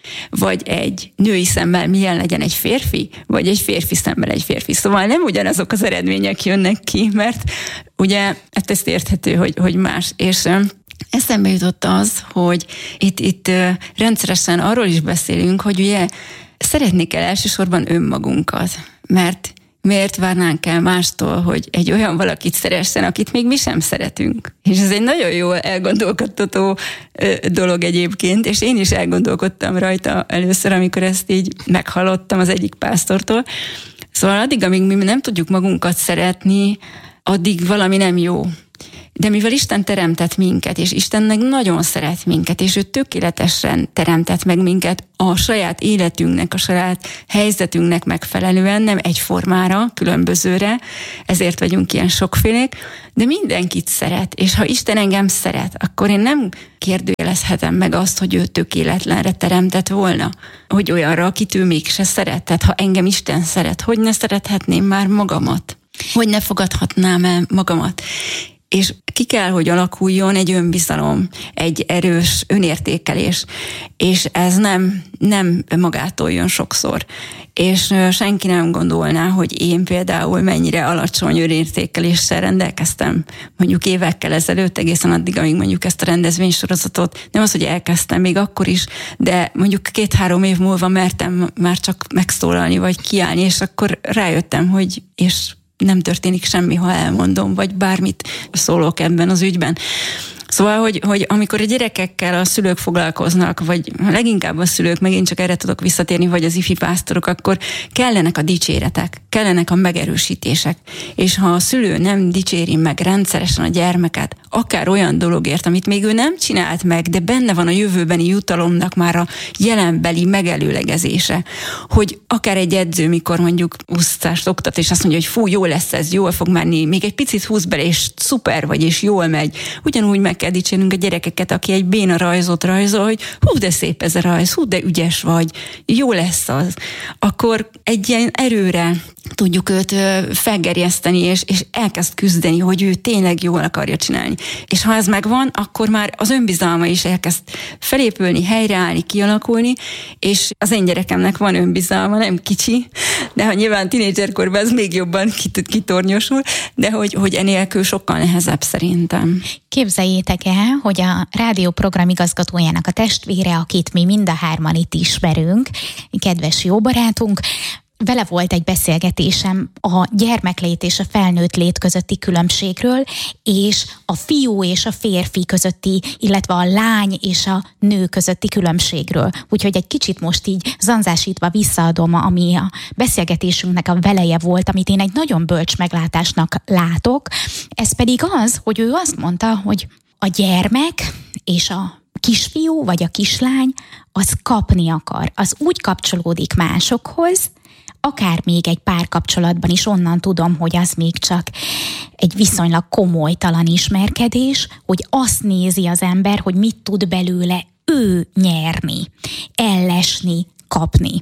vagy egy női szemmel milyen legyen egy férfi, vagy egy férfi szemmel egy férfi. Szóval nem ugyanazok az eredmények jönnek ki, mert ugye hát ezt érthető, hogy, hogy más. És eszembe jutott az, hogy itt, itt rendszeresen arról is beszélünk, hogy ugye szeretni kell elsősorban önmagunkat, mert miért várnánk el mástól, hogy egy olyan valakit szeressen, akit még mi sem szeretünk. És ez egy nagyon jól elgondolkodtató dolog egyébként, és én is elgondolkodtam rajta először, amikor ezt így meghallottam az egyik pásztortól. Szóval addig, amíg mi nem tudjuk magunkat szeretni, addig valami nem jó. De mivel Isten teremtett minket, és Istennek nagyon szeret minket, és ő tökéletesen teremtett meg minket a saját életünknek, a saját helyzetünknek megfelelően, nem egyformára, különbözőre, ezért vagyunk ilyen sokfélék, de mindenkit szeret, és ha Isten engem szeret, akkor én nem kérdőjelezhetem meg azt, hogy ő tökéletlenre teremtett volna, hogy olyanra, akit ő mégse szeret. Tehát ha engem Isten szeret, hogy ne szerethetném már magamat? Hogy ne fogadhatnám el magamat? És ki kell, hogy alakuljon egy önbizalom, egy erős önértékelés, és ez nem, nem magától jön sokszor. És senki nem gondolná, hogy én például mennyire alacsony önértékeléssel rendelkeztem mondjuk évekkel ezelőtt, egészen addig, amíg mondjuk ezt a rendezvénysorozatot, nem az, hogy elkezdtem még akkor is, de mondjuk két-három év múlva mertem már csak megszólalni, vagy kiállni, és akkor rájöttem, hogy és nem történik semmi, ha elmondom, vagy bármit szólok ebben az ügyben. Szóval, hogy, hogy amikor a gyerekekkel a szülők foglalkoznak, vagy leginkább a szülők, megint csak erre tudok visszatérni, vagy az ifi pásztorok, akkor kellenek a dicséretek, kellenek a megerősítések. És ha a szülő nem dicséri meg rendszeresen a gyermeket, akár olyan dologért, amit még ő nem csinált meg, de benne van a jövőbeni jutalomnak már a jelenbeli megelőlegezése, hogy akár egy edző, mikor mondjuk úszást oktat, és azt mondja, hogy fú, jól lesz ez, jól fog menni, még egy picit húz bele, és szuper vagy, és jól megy. Ugyanúgy meg kell dicsérnünk a gyerekeket, aki egy béna rajzot rajzol, hogy hú, de szép ez a rajz, hú, de ügyes vagy, jó lesz az. Akkor egy ilyen erőre tudjuk őt felgerjeszteni, és, és elkezd küzdeni, hogy ő tényleg jól akarja csinálni. És ha ez megvan, akkor már az önbizalma is elkezd felépülni, helyreállni, kialakulni, és az én gyerekemnek van önbizalma, nem kicsi, de ha nyilván tínédzserkorban ez még jobban kitornyosul, de hogy, hogy enélkül sokkal nehezebb szerintem. Képzeljétek el, hogy a rádió programigazgatójának a testvére, akit mi mind a hárman itt ismerünk, kedves jó barátunk, vele volt egy beszélgetésem a gyermeklét és a felnőtt lét közötti különbségről, és a fiú és a férfi közötti, illetve a lány és a nő közötti különbségről. Úgyhogy egy kicsit most így zanzásítva visszaadom, ami a beszélgetésünknek a veleje volt, amit én egy nagyon bölcs meglátásnak látok. Ez pedig az, hogy ő azt mondta, hogy a gyermek és a kisfiú vagy a kislány az kapni akar. Az úgy kapcsolódik másokhoz, akár még egy párkapcsolatban is, onnan tudom, hogy az még csak egy viszonylag komolytalan ismerkedés, hogy azt nézi az ember, hogy mit tud belőle ő nyerni, ellesni, kapni.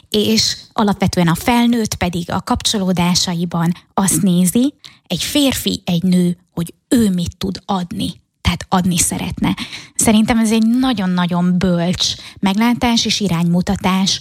És alapvetően a felnőtt pedig a kapcsolódásaiban azt nézi, egy férfi, egy nő, hogy ő mit tud adni. Tehát adni szeretne. Szerintem ez egy nagyon-nagyon bölcs meglátás és iránymutatás,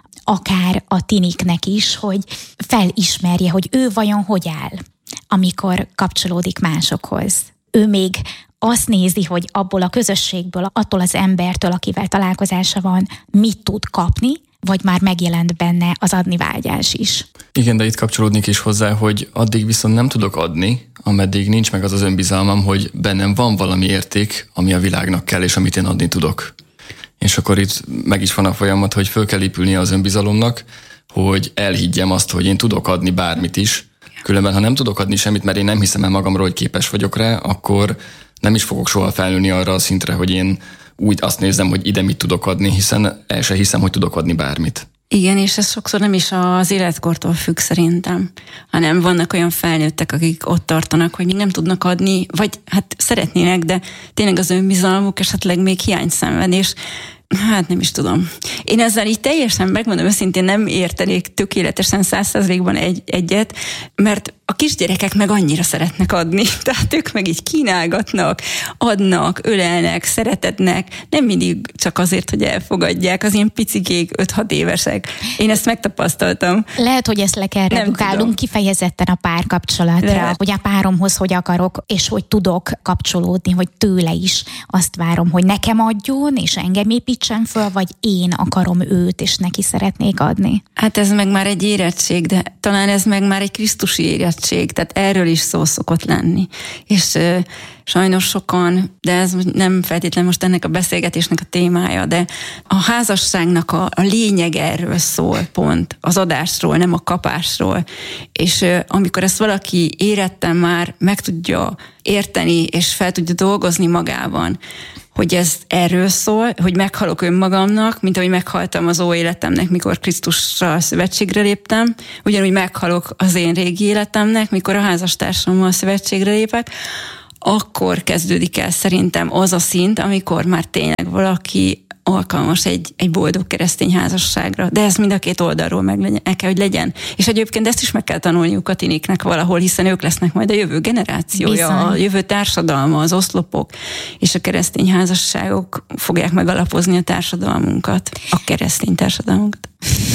akár a tiniknek is, hogy felismerje, hogy ő vajon hogy áll, amikor kapcsolódik másokhoz. Ő még azt nézi, hogy abból a közösségből, attól az embertől, akivel találkozása van, mit tud kapni, vagy már megjelent benne az adni vágyás is. Igen, de itt kapcsolódnék is hozzá, hogy addig viszont nem tudok adni, ameddig nincs meg az az önbizalmam, hogy bennem van valami érték, ami a világnak kell, és amit én adni tudok. És akkor itt meg is van a folyamat, hogy föl kell épülnie az önbizalomnak, hogy elhiggyem azt, hogy én tudok adni bármit is. Különben, ha nem tudok adni semmit, mert én nem hiszem el magamról, hogy képes vagyok rá, akkor nem is fogok soha felnőni arra a szintre, hogy én úgy azt nézem, hogy ide mit tudok adni, hiszen el se hiszem, hogy tudok adni bármit. Igen, és ez sokszor nem is az életkortól függ szerintem, hanem vannak olyan felnőttek, akik ott tartanak, hogy még nem tudnak adni, vagy hát szeretnének, de tényleg az önbizalmuk esetleg még hiányt szenved, és Hát nem is tudom. Én ezzel így teljesen, megmondom őszintén, nem értenék tökéletesen száz százalékban egy, egyet, mert a kisgyerekek meg annyira szeretnek adni, tehát ők meg így kínálgatnak, adnak, ölelnek, szeretetnek, nem mindig csak azért, hogy elfogadják, az ilyen picikék, öt-hat évesek. Én ezt megtapasztaltam. Lehet, hogy ezt le kell redukálnunk kifejezetten a párkapcsolatra, Lehet. hogy a páromhoz hogy akarok, és hogy tudok kapcsolódni, hogy tőle is azt várom, hogy nekem adjon, és engem építsen föl, vagy én akarom őt, és neki szeretnék adni. Hát ez meg már egy érettség, de talán ez meg már egy krisztusi érettség, tehát erről is szó szokott lenni. És uh, sajnos sokan, de ez nem feltétlenül most ennek a beszélgetésnek a témája, de a házasságnak a, a lényeg erről szól pont, az adásról, nem a kapásról. És uh, amikor ezt valaki éretten már meg tudja érteni, és fel tudja dolgozni magában, hogy ez erről szól, hogy meghalok önmagamnak, mint ahogy meghaltam az ó életemnek, mikor Krisztussal szövetségre léptem, ugyanúgy meghalok az én régi életemnek, mikor a házastársammal szövetségre lépek, akkor kezdődik el szerintem az a szint, amikor már tényleg valaki alkalmas egy, egy boldog keresztény házasságra. De ez mind a két oldalról meg legyen, el kell, hogy legyen. És egyébként ezt is meg kell tanulniuk a tiniknek valahol, hiszen ők lesznek majd a jövő generációja, Bizony. a jövő társadalma, az oszlopok, és a keresztény házasságok fogják megalapozni a társadalmunkat, a keresztény társadalmunkat.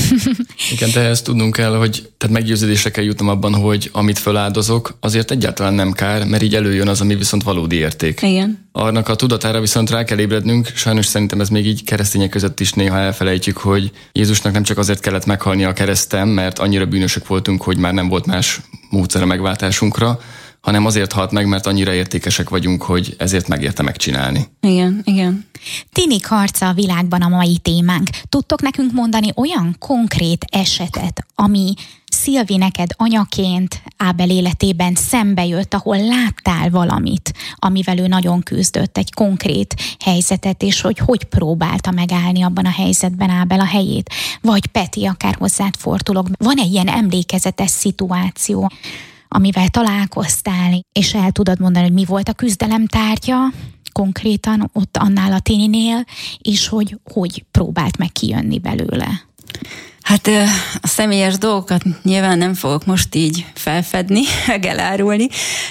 Igen, de ezt tudnunk kell, hogy tehát meggyőződésre kell jutnom abban, hogy amit feláldozok, azért egyáltalán nem kár, mert így előjön az, ami viszont valódi érték. Igen. Annak a tudatára viszont rá kell ébrednünk, sajnos szerintem ez még így keresztények között is néha elfelejtjük, hogy Jézusnak nem csak azért kellett meghalni a kereszten, mert annyira bűnösök voltunk, hogy már nem volt más módszer a megváltásunkra, hanem azért halt meg, mert annyira értékesek vagyunk, hogy ezért megérte megcsinálni. Igen, igen. Tinik harca a világban a mai témánk. Tudtok nekünk mondani olyan konkrét esetet, ami Szilvi neked anyaként Ábel életében szembe jött, ahol láttál valamit, amivel ő nagyon küzdött, egy konkrét helyzetet, és hogy hogy próbálta megállni abban a helyzetben Ábel a helyét? Vagy Peti, akár hozzád fordulok. Van egy ilyen emlékezetes szituáció, amivel találkoztál, és el tudod mondani, hogy mi volt a küzdelem tárgya konkrétan ott annál a tininél, és hogy hogy próbált meg kijönni belőle? Hát a személyes dolgokat nyilván nem fogok most így felfedni, meg elárulni,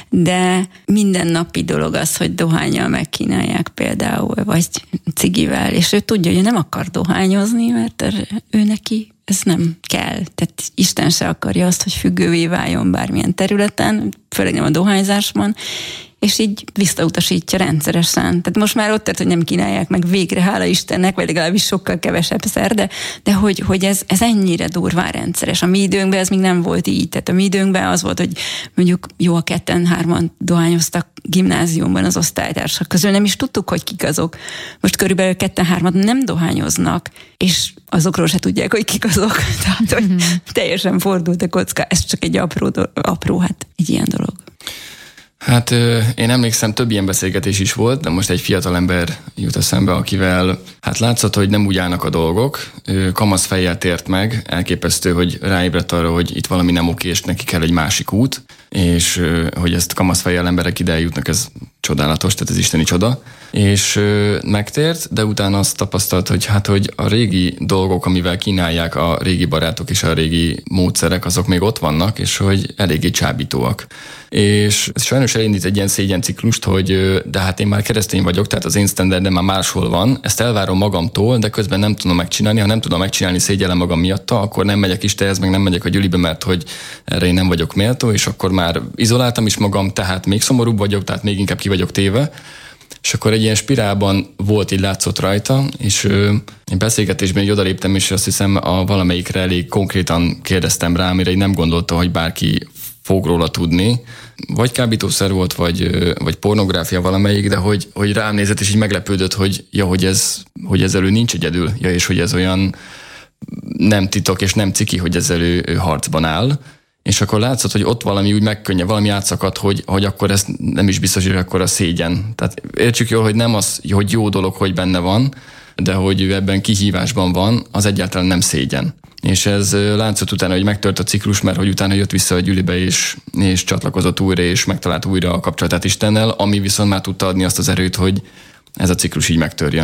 de mindennapi dolog az, hogy dohánnyal megkínálják például, vagy cigivel, és ő tudja, hogy nem akar dohányozni, mert ő neki ez nem kell. Tehát Isten se akarja azt, hogy függővé váljon bármilyen területen, főleg nem a dohányzásban, és így visszautasítja rendszeresen. Tehát most már ott tart, hogy nem kínálják meg végre, hála Istennek, vagy legalábbis sokkal kevesebb szer, de, de hogy, hogy ez, ez ennyire durván rendszeres. A mi időnkben ez még nem volt így. Tehát a mi időnkben az volt, hogy mondjuk jó, a ketten, hárman dohányoztak gimnáziumban az osztálytársak közül, nem is tudtuk, hogy kik azok. Most körülbelül ketten, hárman nem dohányoznak, és azokról se tudják, hogy kik azok. Tehát, hogy teljesen fordult a kocka. Ez csak egy apró, apró hát egy ilyen dolog. Hát én emlékszem, több ilyen beszélgetés is volt, de most egy fiatal ember jut eszembe, akivel hát látszott, hogy nem úgy állnak a dolgok. Ő kamasz fejjel tért meg, elképesztő, hogy ráébredt arra, hogy itt valami nem oké, és neki kell egy másik út, és hogy ezt kamasz fejjel emberek ide eljutnak, ez csodálatos, tehát ez isteni csoda. És megtért, de utána azt tapasztalt, hogy hát, hogy a régi dolgok, amivel kínálják a régi barátok és a régi módszerek, azok még ott vannak, és hogy eléggé csábítóak. És sajnos elindít egy ilyen szégyenciklust, hogy de hát én már keresztény vagyok, tehát az én standardem már máshol van, ezt elvárom magamtól, de közben nem tudom megcsinálni, ha nem tudom megcsinálni, szégyellem magam miatta, akkor nem megyek Istenhez, meg nem megyek a gyülibe, mert hogy erre én nem vagyok méltó, és akkor már izoláltam is magam, tehát még szomorúbb vagyok, tehát még inkább ki vagyok téve. És akkor egy ilyen spirálban volt, így látszott rajta, és ö, én beszélgetésben így odaléptem, és azt hiszem a valamelyikre elég konkrétan kérdeztem rá, amire így nem gondolta, hogy bárki fog róla tudni. Vagy kábítószer volt, vagy, vagy pornográfia valamelyik, de hogy, hogy rám nézett, és így meglepődött, hogy ja, hogy ez, hogy ezzel ő nincs egyedül, ja, és hogy ez olyan nem titok, és nem ciki, hogy ezzel ő, ő harcban áll. És akkor látszott, hogy ott valami úgy megkönnye, valami átszakadt, hogy, hogy akkor ez nem is biztos, hogy akkor a szégyen. Tehát értsük jól, hogy nem az, hogy jó dolog, hogy benne van, de hogy ő ebben kihívásban van, az egyáltalán nem szégyen. És ez látszott utána, hogy megtört a ciklus, mert hogy utána jött vissza a gyülibe, és, és csatlakozott újra, és megtalált újra a kapcsolatát Istennel, ami viszont már tudta adni azt az erőt, hogy ez a ciklus így megtörjön.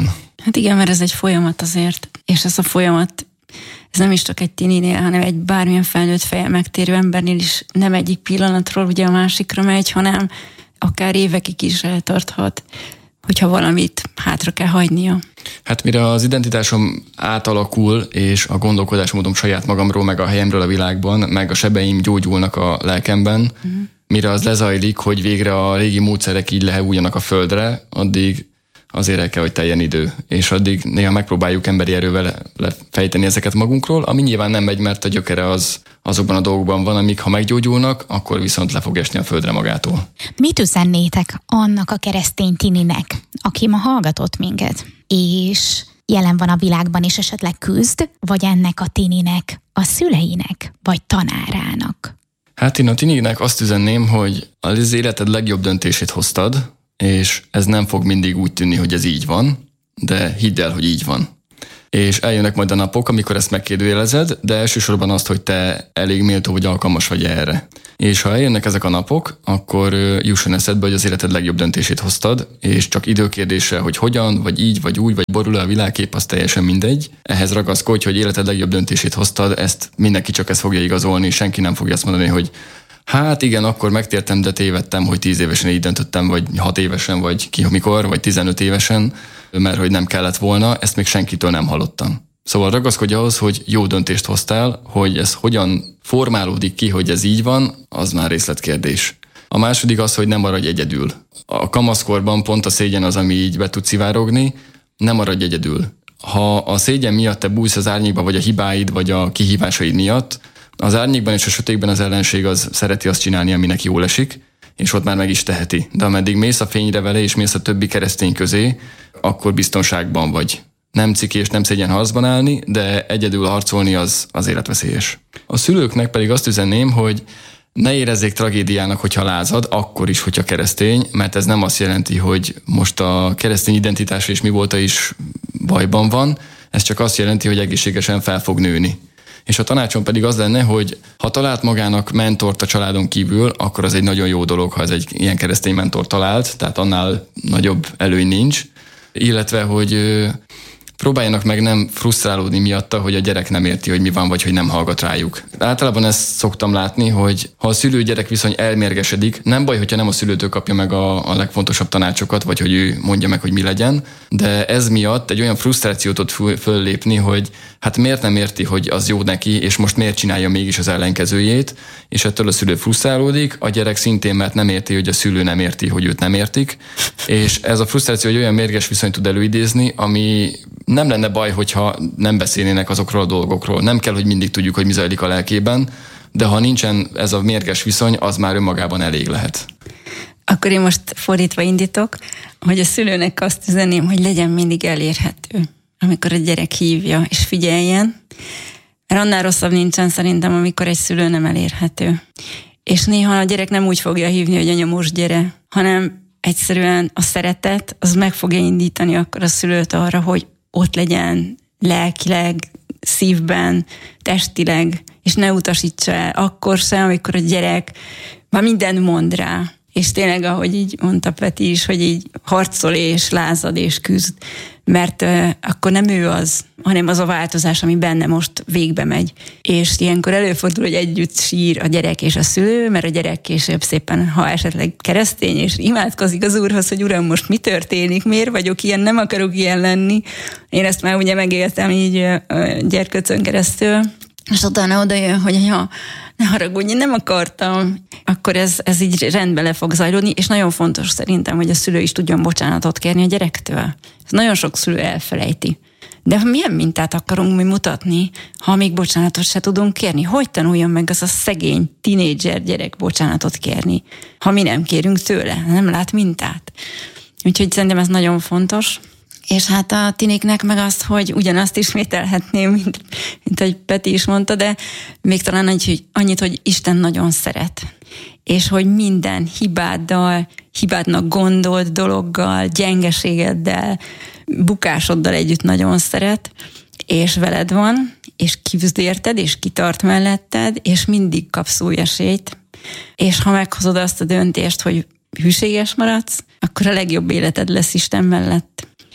Hát igen, mert ez egy folyamat azért, és ez a folyamat, ez nem is csak egy tininél, hanem egy bármilyen felnőtt fejjel megtérő embernél is nem egyik pillanatról ugye a másikra megy, hanem akár évekig is eltarthat, hogyha valamit hátra kell hagynia. Hát mire az identitásom átalakul, és a gondolkodásmódom saját magamról, meg a helyemről a világban, meg a sebeim gyógyulnak a lelkemben, uh-huh. mire az lezajlik, hogy végre a régi módszerek így lehújjanak a földre, addig azért el kell, hogy teljen idő. És addig néha megpróbáljuk emberi erővel lefejteni ezeket magunkról, ami nyilván nem megy, mert a gyökere az azokban a dolgokban van, amik ha meggyógyulnak, akkor viszont le fog esni a földre magától. Mit üzennétek annak a keresztény tininek, aki ma hallgatott minket, és jelen van a világban, és esetleg küzd, vagy ennek a tininek, a szüleinek, vagy tanárának? Hát én a tininek azt üzenném, hogy az életed legjobb döntését hoztad, és ez nem fog mindig úgy tűnni, hogy ez így van, de hidd el, hogy így van. És eljönnek majd a napok, amikor ezt megkérdőjelezed, de elsősorban azt, hogy te elég méltó vagy alkalmas vagy erre. És ha eljönnek ezek a napok, akkor jusson eszedbe, hogy az életed legjobb döntését hoztad, és csak időkérdése, hogy hogyan, vagy így, vagy úgy, vagy borul a világkép, az teljesen mindegy. Ehhez ragaszkodj, hogy életed legjobb döntését hoztad, ezt mindenki csak ezt fogja igazolni, senki nem fogja azt mondani, hogy hát igen, akkor megtértem, de tévedtem, hogy tíz évesen így döntöttem, vagy hat évesen, vagy ki mikor, vagy tizenöt évesen, mert hogy nem kellett volna, ezt még senkitől nem hallottam. Szóval ragaszkodj ahhoz, hogy jó döntést hoztál, hogy ez hogyan formálódik ki, hogy ez így van, az már részletkérdés. A második az, hogy nem maradj egyedül. A kamaszkorban pont a szégyen az, ami így be tud szivárogni, nem maradj egyedül. Ha a szégyen miatt te bújsz az árnyékba, vagy a hibáid, vagy a kihívásaid miatt, az árnyékban és a sötétben az ellenség az szereti azt csinálni, aminek jól esik, és ott már meg is teheti. De ameddig mész a fényre vele, és mész a többi keresztény közé, akkor biztonságban vagy. Nem ciki és nem szégyen harcban állni, de egyedül harcolni az, az életveszélyes. A szülőknek pedig azt üzenném, hogy ne érezzék tragédiának, hogyha lázad, akkor is, hogyha keresztény, mert ez nem azt jelenti, hogy most a keresztény identitás és mi volta is bajban van, ez csak azt jelenti, hogy egészségesen fel fog nőni. És a tanácsom pedig az lenne, hogy ha talált magának mentort a családon kívül, akkor az egy nagyon jó dolog, ha ez egy ilyen keresztény mentor talált, tehát annál nagyobb előny nincs. Illetve, hogy próbáljanak meg nem frusztrálódni miatta, hogy a gyerek nem érti, hogy mi van, vagy hogy nem hallgat rájuk. Általában ezt szoktam látni, hogy ha a szülő-gyerek viszony elmérgesedik, nem baj, hogyha nem a szülőtől kapja meg a, a legfontosabb tanácsokat, vagy hogy ő mondja meg, hogy mi legyen, de ez miatt egy olyan frusztrációt tud föllépni, hogy hát miért nem érti, hogy az jó neki, és most miért csinálja mégis az ellenkezőjét, és ettől a szülő frusztrálódik, a gyerek szintén, mert nem érti, hogy a szülő nem érti, hogy őt nem értik, és ez a frusztráció egy olyan mérges viszonyt tud előidézni, ami nem lenne baj, hogyha nem beszélnének azokról a dolgokról. Nem kell, hogy mindig tudjuk, hogy mi zajlik a lelkében, de ha nincsen ez a mérges viszony, az már önmagában elég lehet. Akkor én most fordítva indítok, hogy a szülőnek azt üzenném, hogy legyen mindig elérhető, amikor a gyerek hívja, és figyeljen. Mert annál rosszabb nincsen szerintem, amikor egy szülő nem elérhető. És néha a gyerek nem úgy fogja hívni, hogy anya, most gyere, hanem egyszerűen a szeretet, az meg fogja indítani akkor a szülőt arra, hogy ott legyen lelkileg, szívben, testileg, és ne utasítsa el akkor sem, amikor a gyerek már mindent mond rá. És tényleg, ahogy így mondta Peti is, hogy így harcol és lázad és küzd, mert uh, akkor nem ő az, hanem az a változás, ami benne most végbe megy. És ilyenkor előfordul, hogy együtt sír a gyerek és a szülő, mert a gyerek később szépen, ha esetleg keresztény, és imádkozik az Úrhoz, hogy Uram, most mi történik, miért vagyok ilyen, nem akarok ilyen lenni. Én ezt már ugye megéltem így uh, gyerkőcön keresztül, és utána oda jön, hogy ja, ne haragudj, én nem akartam, akkor ez, ez így rendben le fog zajlódni, és nagyon fontos szerintem, hogy a szülő is tudjon bocsánatot kérni a gyerektől. Ez nagyon sok szülő elfelejti. De milyen mintát akarunk mi mutatni, ha még bocsánatot se tudunk kérni? Hogy tanuljon meg az a szegény tinédzser gyerek bocsánatot kérni, ha mi nem kérünk tőle, nem lát mintát? Úgyhogy szerintem ez nagyon fontos. És hát a tiniknek meg azt, hogy ugyanazt ismételhetném, mint, mint ahogy Peti is mondta, de még talán egy, hogy annyit, hogy Isten nagyon szeret. És hogy minden hibáddal, hibádnak gondolt dologgal, gyengeségeddel, bukásoddal együtt nagyon szeret, és veled van, és küzd érted, és kitart melletted, és mindig kapsz új esélyt. És ha meghozod azt a döntést, hogy hűséges maradsz, akkor a legjobb életed lesz Isten mellett.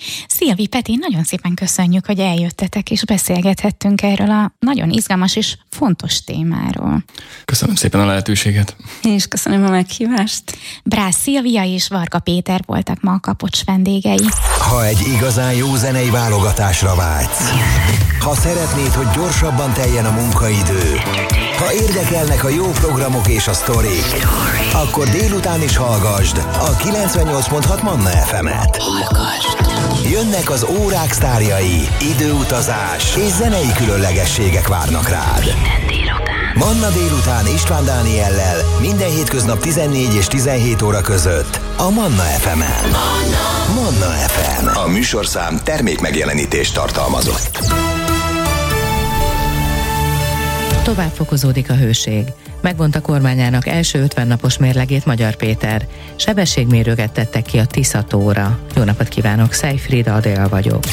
Szilvi, Peti, nagyon szépen köszönjük, hogy eljöttetek és beszélgethettünk erről a nagyon izgalmas és fontos témáról. Köszönöm szépen a lehetőséget. Én is köszönöm a meghívást. Brász Szilvia és Varga Péter voltak ma a Kapocs vendégei. Ha egy igazán jó zenei válogatásra vágysz, ha szeretnéd, hogy gyorsabban teljen a munkaidő, ha érdekelnek a jó programok és a sztorik, akkor délután is hallgasd a kilencvennyolc pont hat Manna ef emet. Jönnek az órák sztárjai, időutazás és zenei különlegességek várnak rád. Manna délután István Dániellel minden hétköznap tizennégy és tizenhét óra között a Manna ef emen. Manna ef em. A műsorszám termékmegjelenítést tartalmazott. Tovább fokozódik a hőség. Megvonta kormányának első ötven napos mérlegét Magyar Péter. Sebességmérőket tettek ki a Tisza-tóra. Jó napot kívánok, Szejfrida Adél vagyok.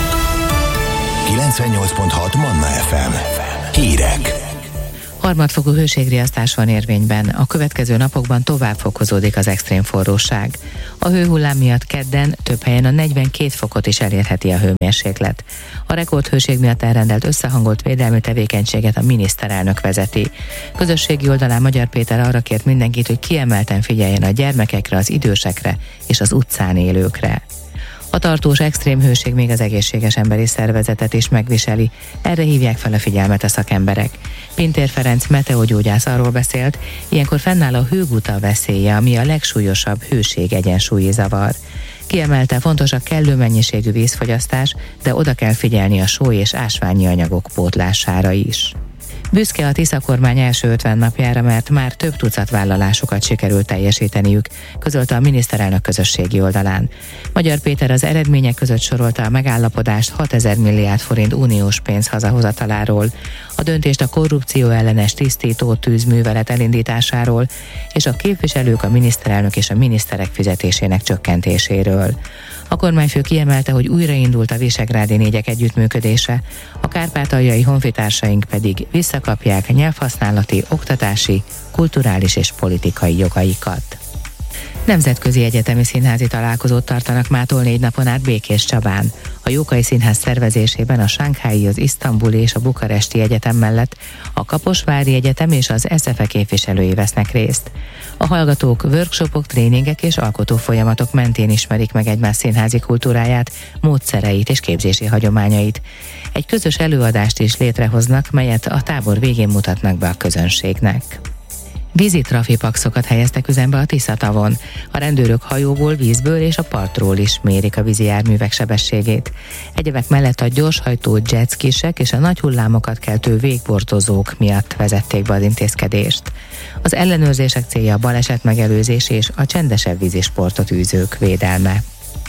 kilencvennyolc pont hat Manna ef em. Hírek. Harmadfokú hőségriasztás van érvényben, a következő napokban tovább fokozódik az extrém forróság. A hőhullám miatt kedden több helyen a negyvenkét fokot is elérheti a hőmérséklet. A rekordhőség miatt elrendelt összehangolt védelmi tevékenységet a miniszterelnök vezeti. Közösségi oldalán Magyar Péter arra kért mindenkit, hogy kiemelten figyeljen a gyermekekre, az idősekre és az utcán élőkre. A tartós extrém hőség még az egészséges emberi szervezetet is megviseli, erre hívják fel a figyelmet a szakemberek. Pintér Ferenc meteogyógyász arról beszélt, ilyenkor fennáll a hőguta veszélye, ami a legsúlyosabb hőség egyensúlyi zavar. Kiemelte, fontos a kellő mennyiségű vízfogyasztás, de oda kell figyelni a só és ásványi anyagok pótlására is. Büszke a Tisza kormány első ötven napjára, mert már több tucat vállalásokat sikerült teljesíteniük, közölte a miniszterelnök közösségi oldalán. Magyar Péter az eredmények között sorolta a megállapodást hatezer milliárd forint uniós pénz hazahozataláról, a döntést a korrupció ellenes tisztító tűzművelet elindításáról és a képviselők, a miniszterelnök és a miniszterek fizetésének csökkentéséről. A kormányfő kiemelte, hogy újraindult a visegrádi négyek együttműködése, a kárpátaljai honfitársaink pedig visszakapják nyelvhasználati, oktatási, kulturális és politikai jogaikat. Nemzetközi egyetemi színházi találkozót tartanak mától négy napon át Békés Csabán. A Jókai Színház szervezésében a Sánghái, az Isztambuli és a Bukaresti Egyetem mellett a Kaposvári Egyetem és az es zé e képviselői vesznek részt. A hallgatók workshopok, tréningek és alkotó folyamatok mentén ismerik meg egymás színházi kultúráját, módszereit és képzési hagyományait. Egy közös előadást is létrehoznak, melyet a tábor végén mutatnak be a közönségnek. Vízi trafipaxokat helyeztek üzembe a Tisza-tavon. A rendőrök hajóból, vízből és a partról is mérik a vízi járművek sebességét. Egyebek mellett a gyorshajtó jetskisek és a nagy hullámokat keltő végbordozók miatt vezették be az intézkedést. Az ellenőrzések célja a baleset megelőzés és a csendesebb vízisportot űzők védelme.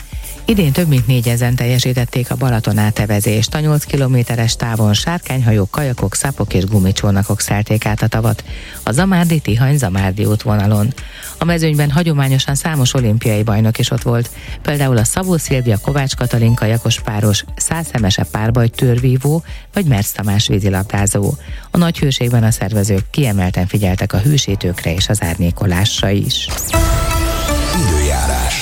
Idén több mint négyezen teljesítették a Balaton átevezést. A nyolc kilométeres távon sárkányhajók, kajakok, szapok és gumicsónakok szelték át a tavat a Zamárdi-Tihany-Zamárdi útvonalon. A mezőnyben hagyományosan számos olimpiai bajnok is ott volt, például a Szabó Szilvia Kovács Katalin kajakos páros, Százszemese párbaj törvívó vagy Mersz Tamás vízilabdázó. A nagy hőségben a szervezők kiemelten figyeltek a hősítőkre és az árnyékolásra is. Időjárás.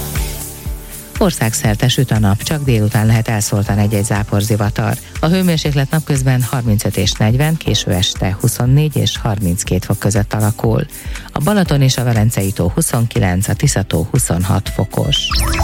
Országszerte süt a nap, csak délután lehet elszórtan egy-egy záporzivatar. A hőmérséklet napközben harmincöt és negyven, késő este huszonnégy és harminckét fok között alakul. A Balaton és a Velencei tó huszonkilenc, a Tisza-tó huszonhat fokos.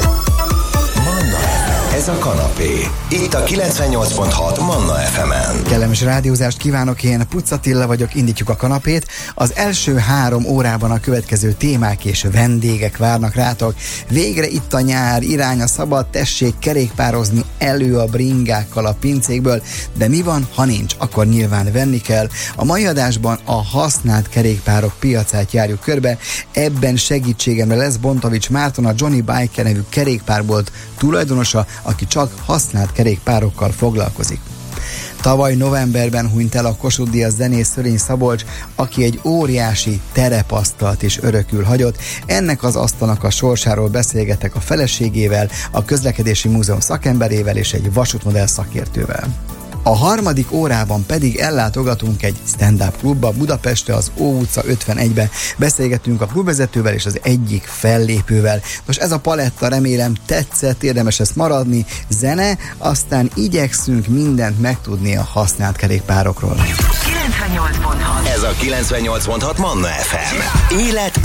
Manna, ez a kanapé. Itt a kilencvennyolc pont hat Manna ef emen. Kellemes rádiózást kívánok, én Pucz Attila vagyok, indítjuk a kanapét. Az első három órában a következő témák és vendégek várnak rátok. Végre itt a nyár, irány a szabad, tessék kerékpározni elő a bringákkal a pincékből, de mi van, ha nincs, akkor nyilván venni kell. A mai adásban a használt kerékpárok piacát járjuk körbe, ebben segítségemre lesz Bontovics Márton, a Johnny Biker nevű kerékpárbolt tulajdonosa, aki csak használt kerékpárokkal foglalkozik. Tavaly novemberben hunyt el a Kossuth Díjas zenész Szörény Szabolcs, aki egy óriási terepasztalt is örökül hagyott. Ennek az asztalnak a sorsáról beszélgetek a feleségével, a Közlekedési Múzeum szakemberével és egy vasútmodell szakértővel. A harmadik órában pedig ellátogatunk egy stand-up klubba Budapestre, az Ó utca ötvenegybe. Beszélgetünk a klubvezetővel és az egyik fellépővel. Most ez a paletta, remélem tetszett, érdemes ezt maradni. Zene, aztán igyekszünk mindent megtudni a használt kerékpárokról. kilencvennyolc pont hat Ez a kilencvennyolc pont hat Manna ef em. Élet,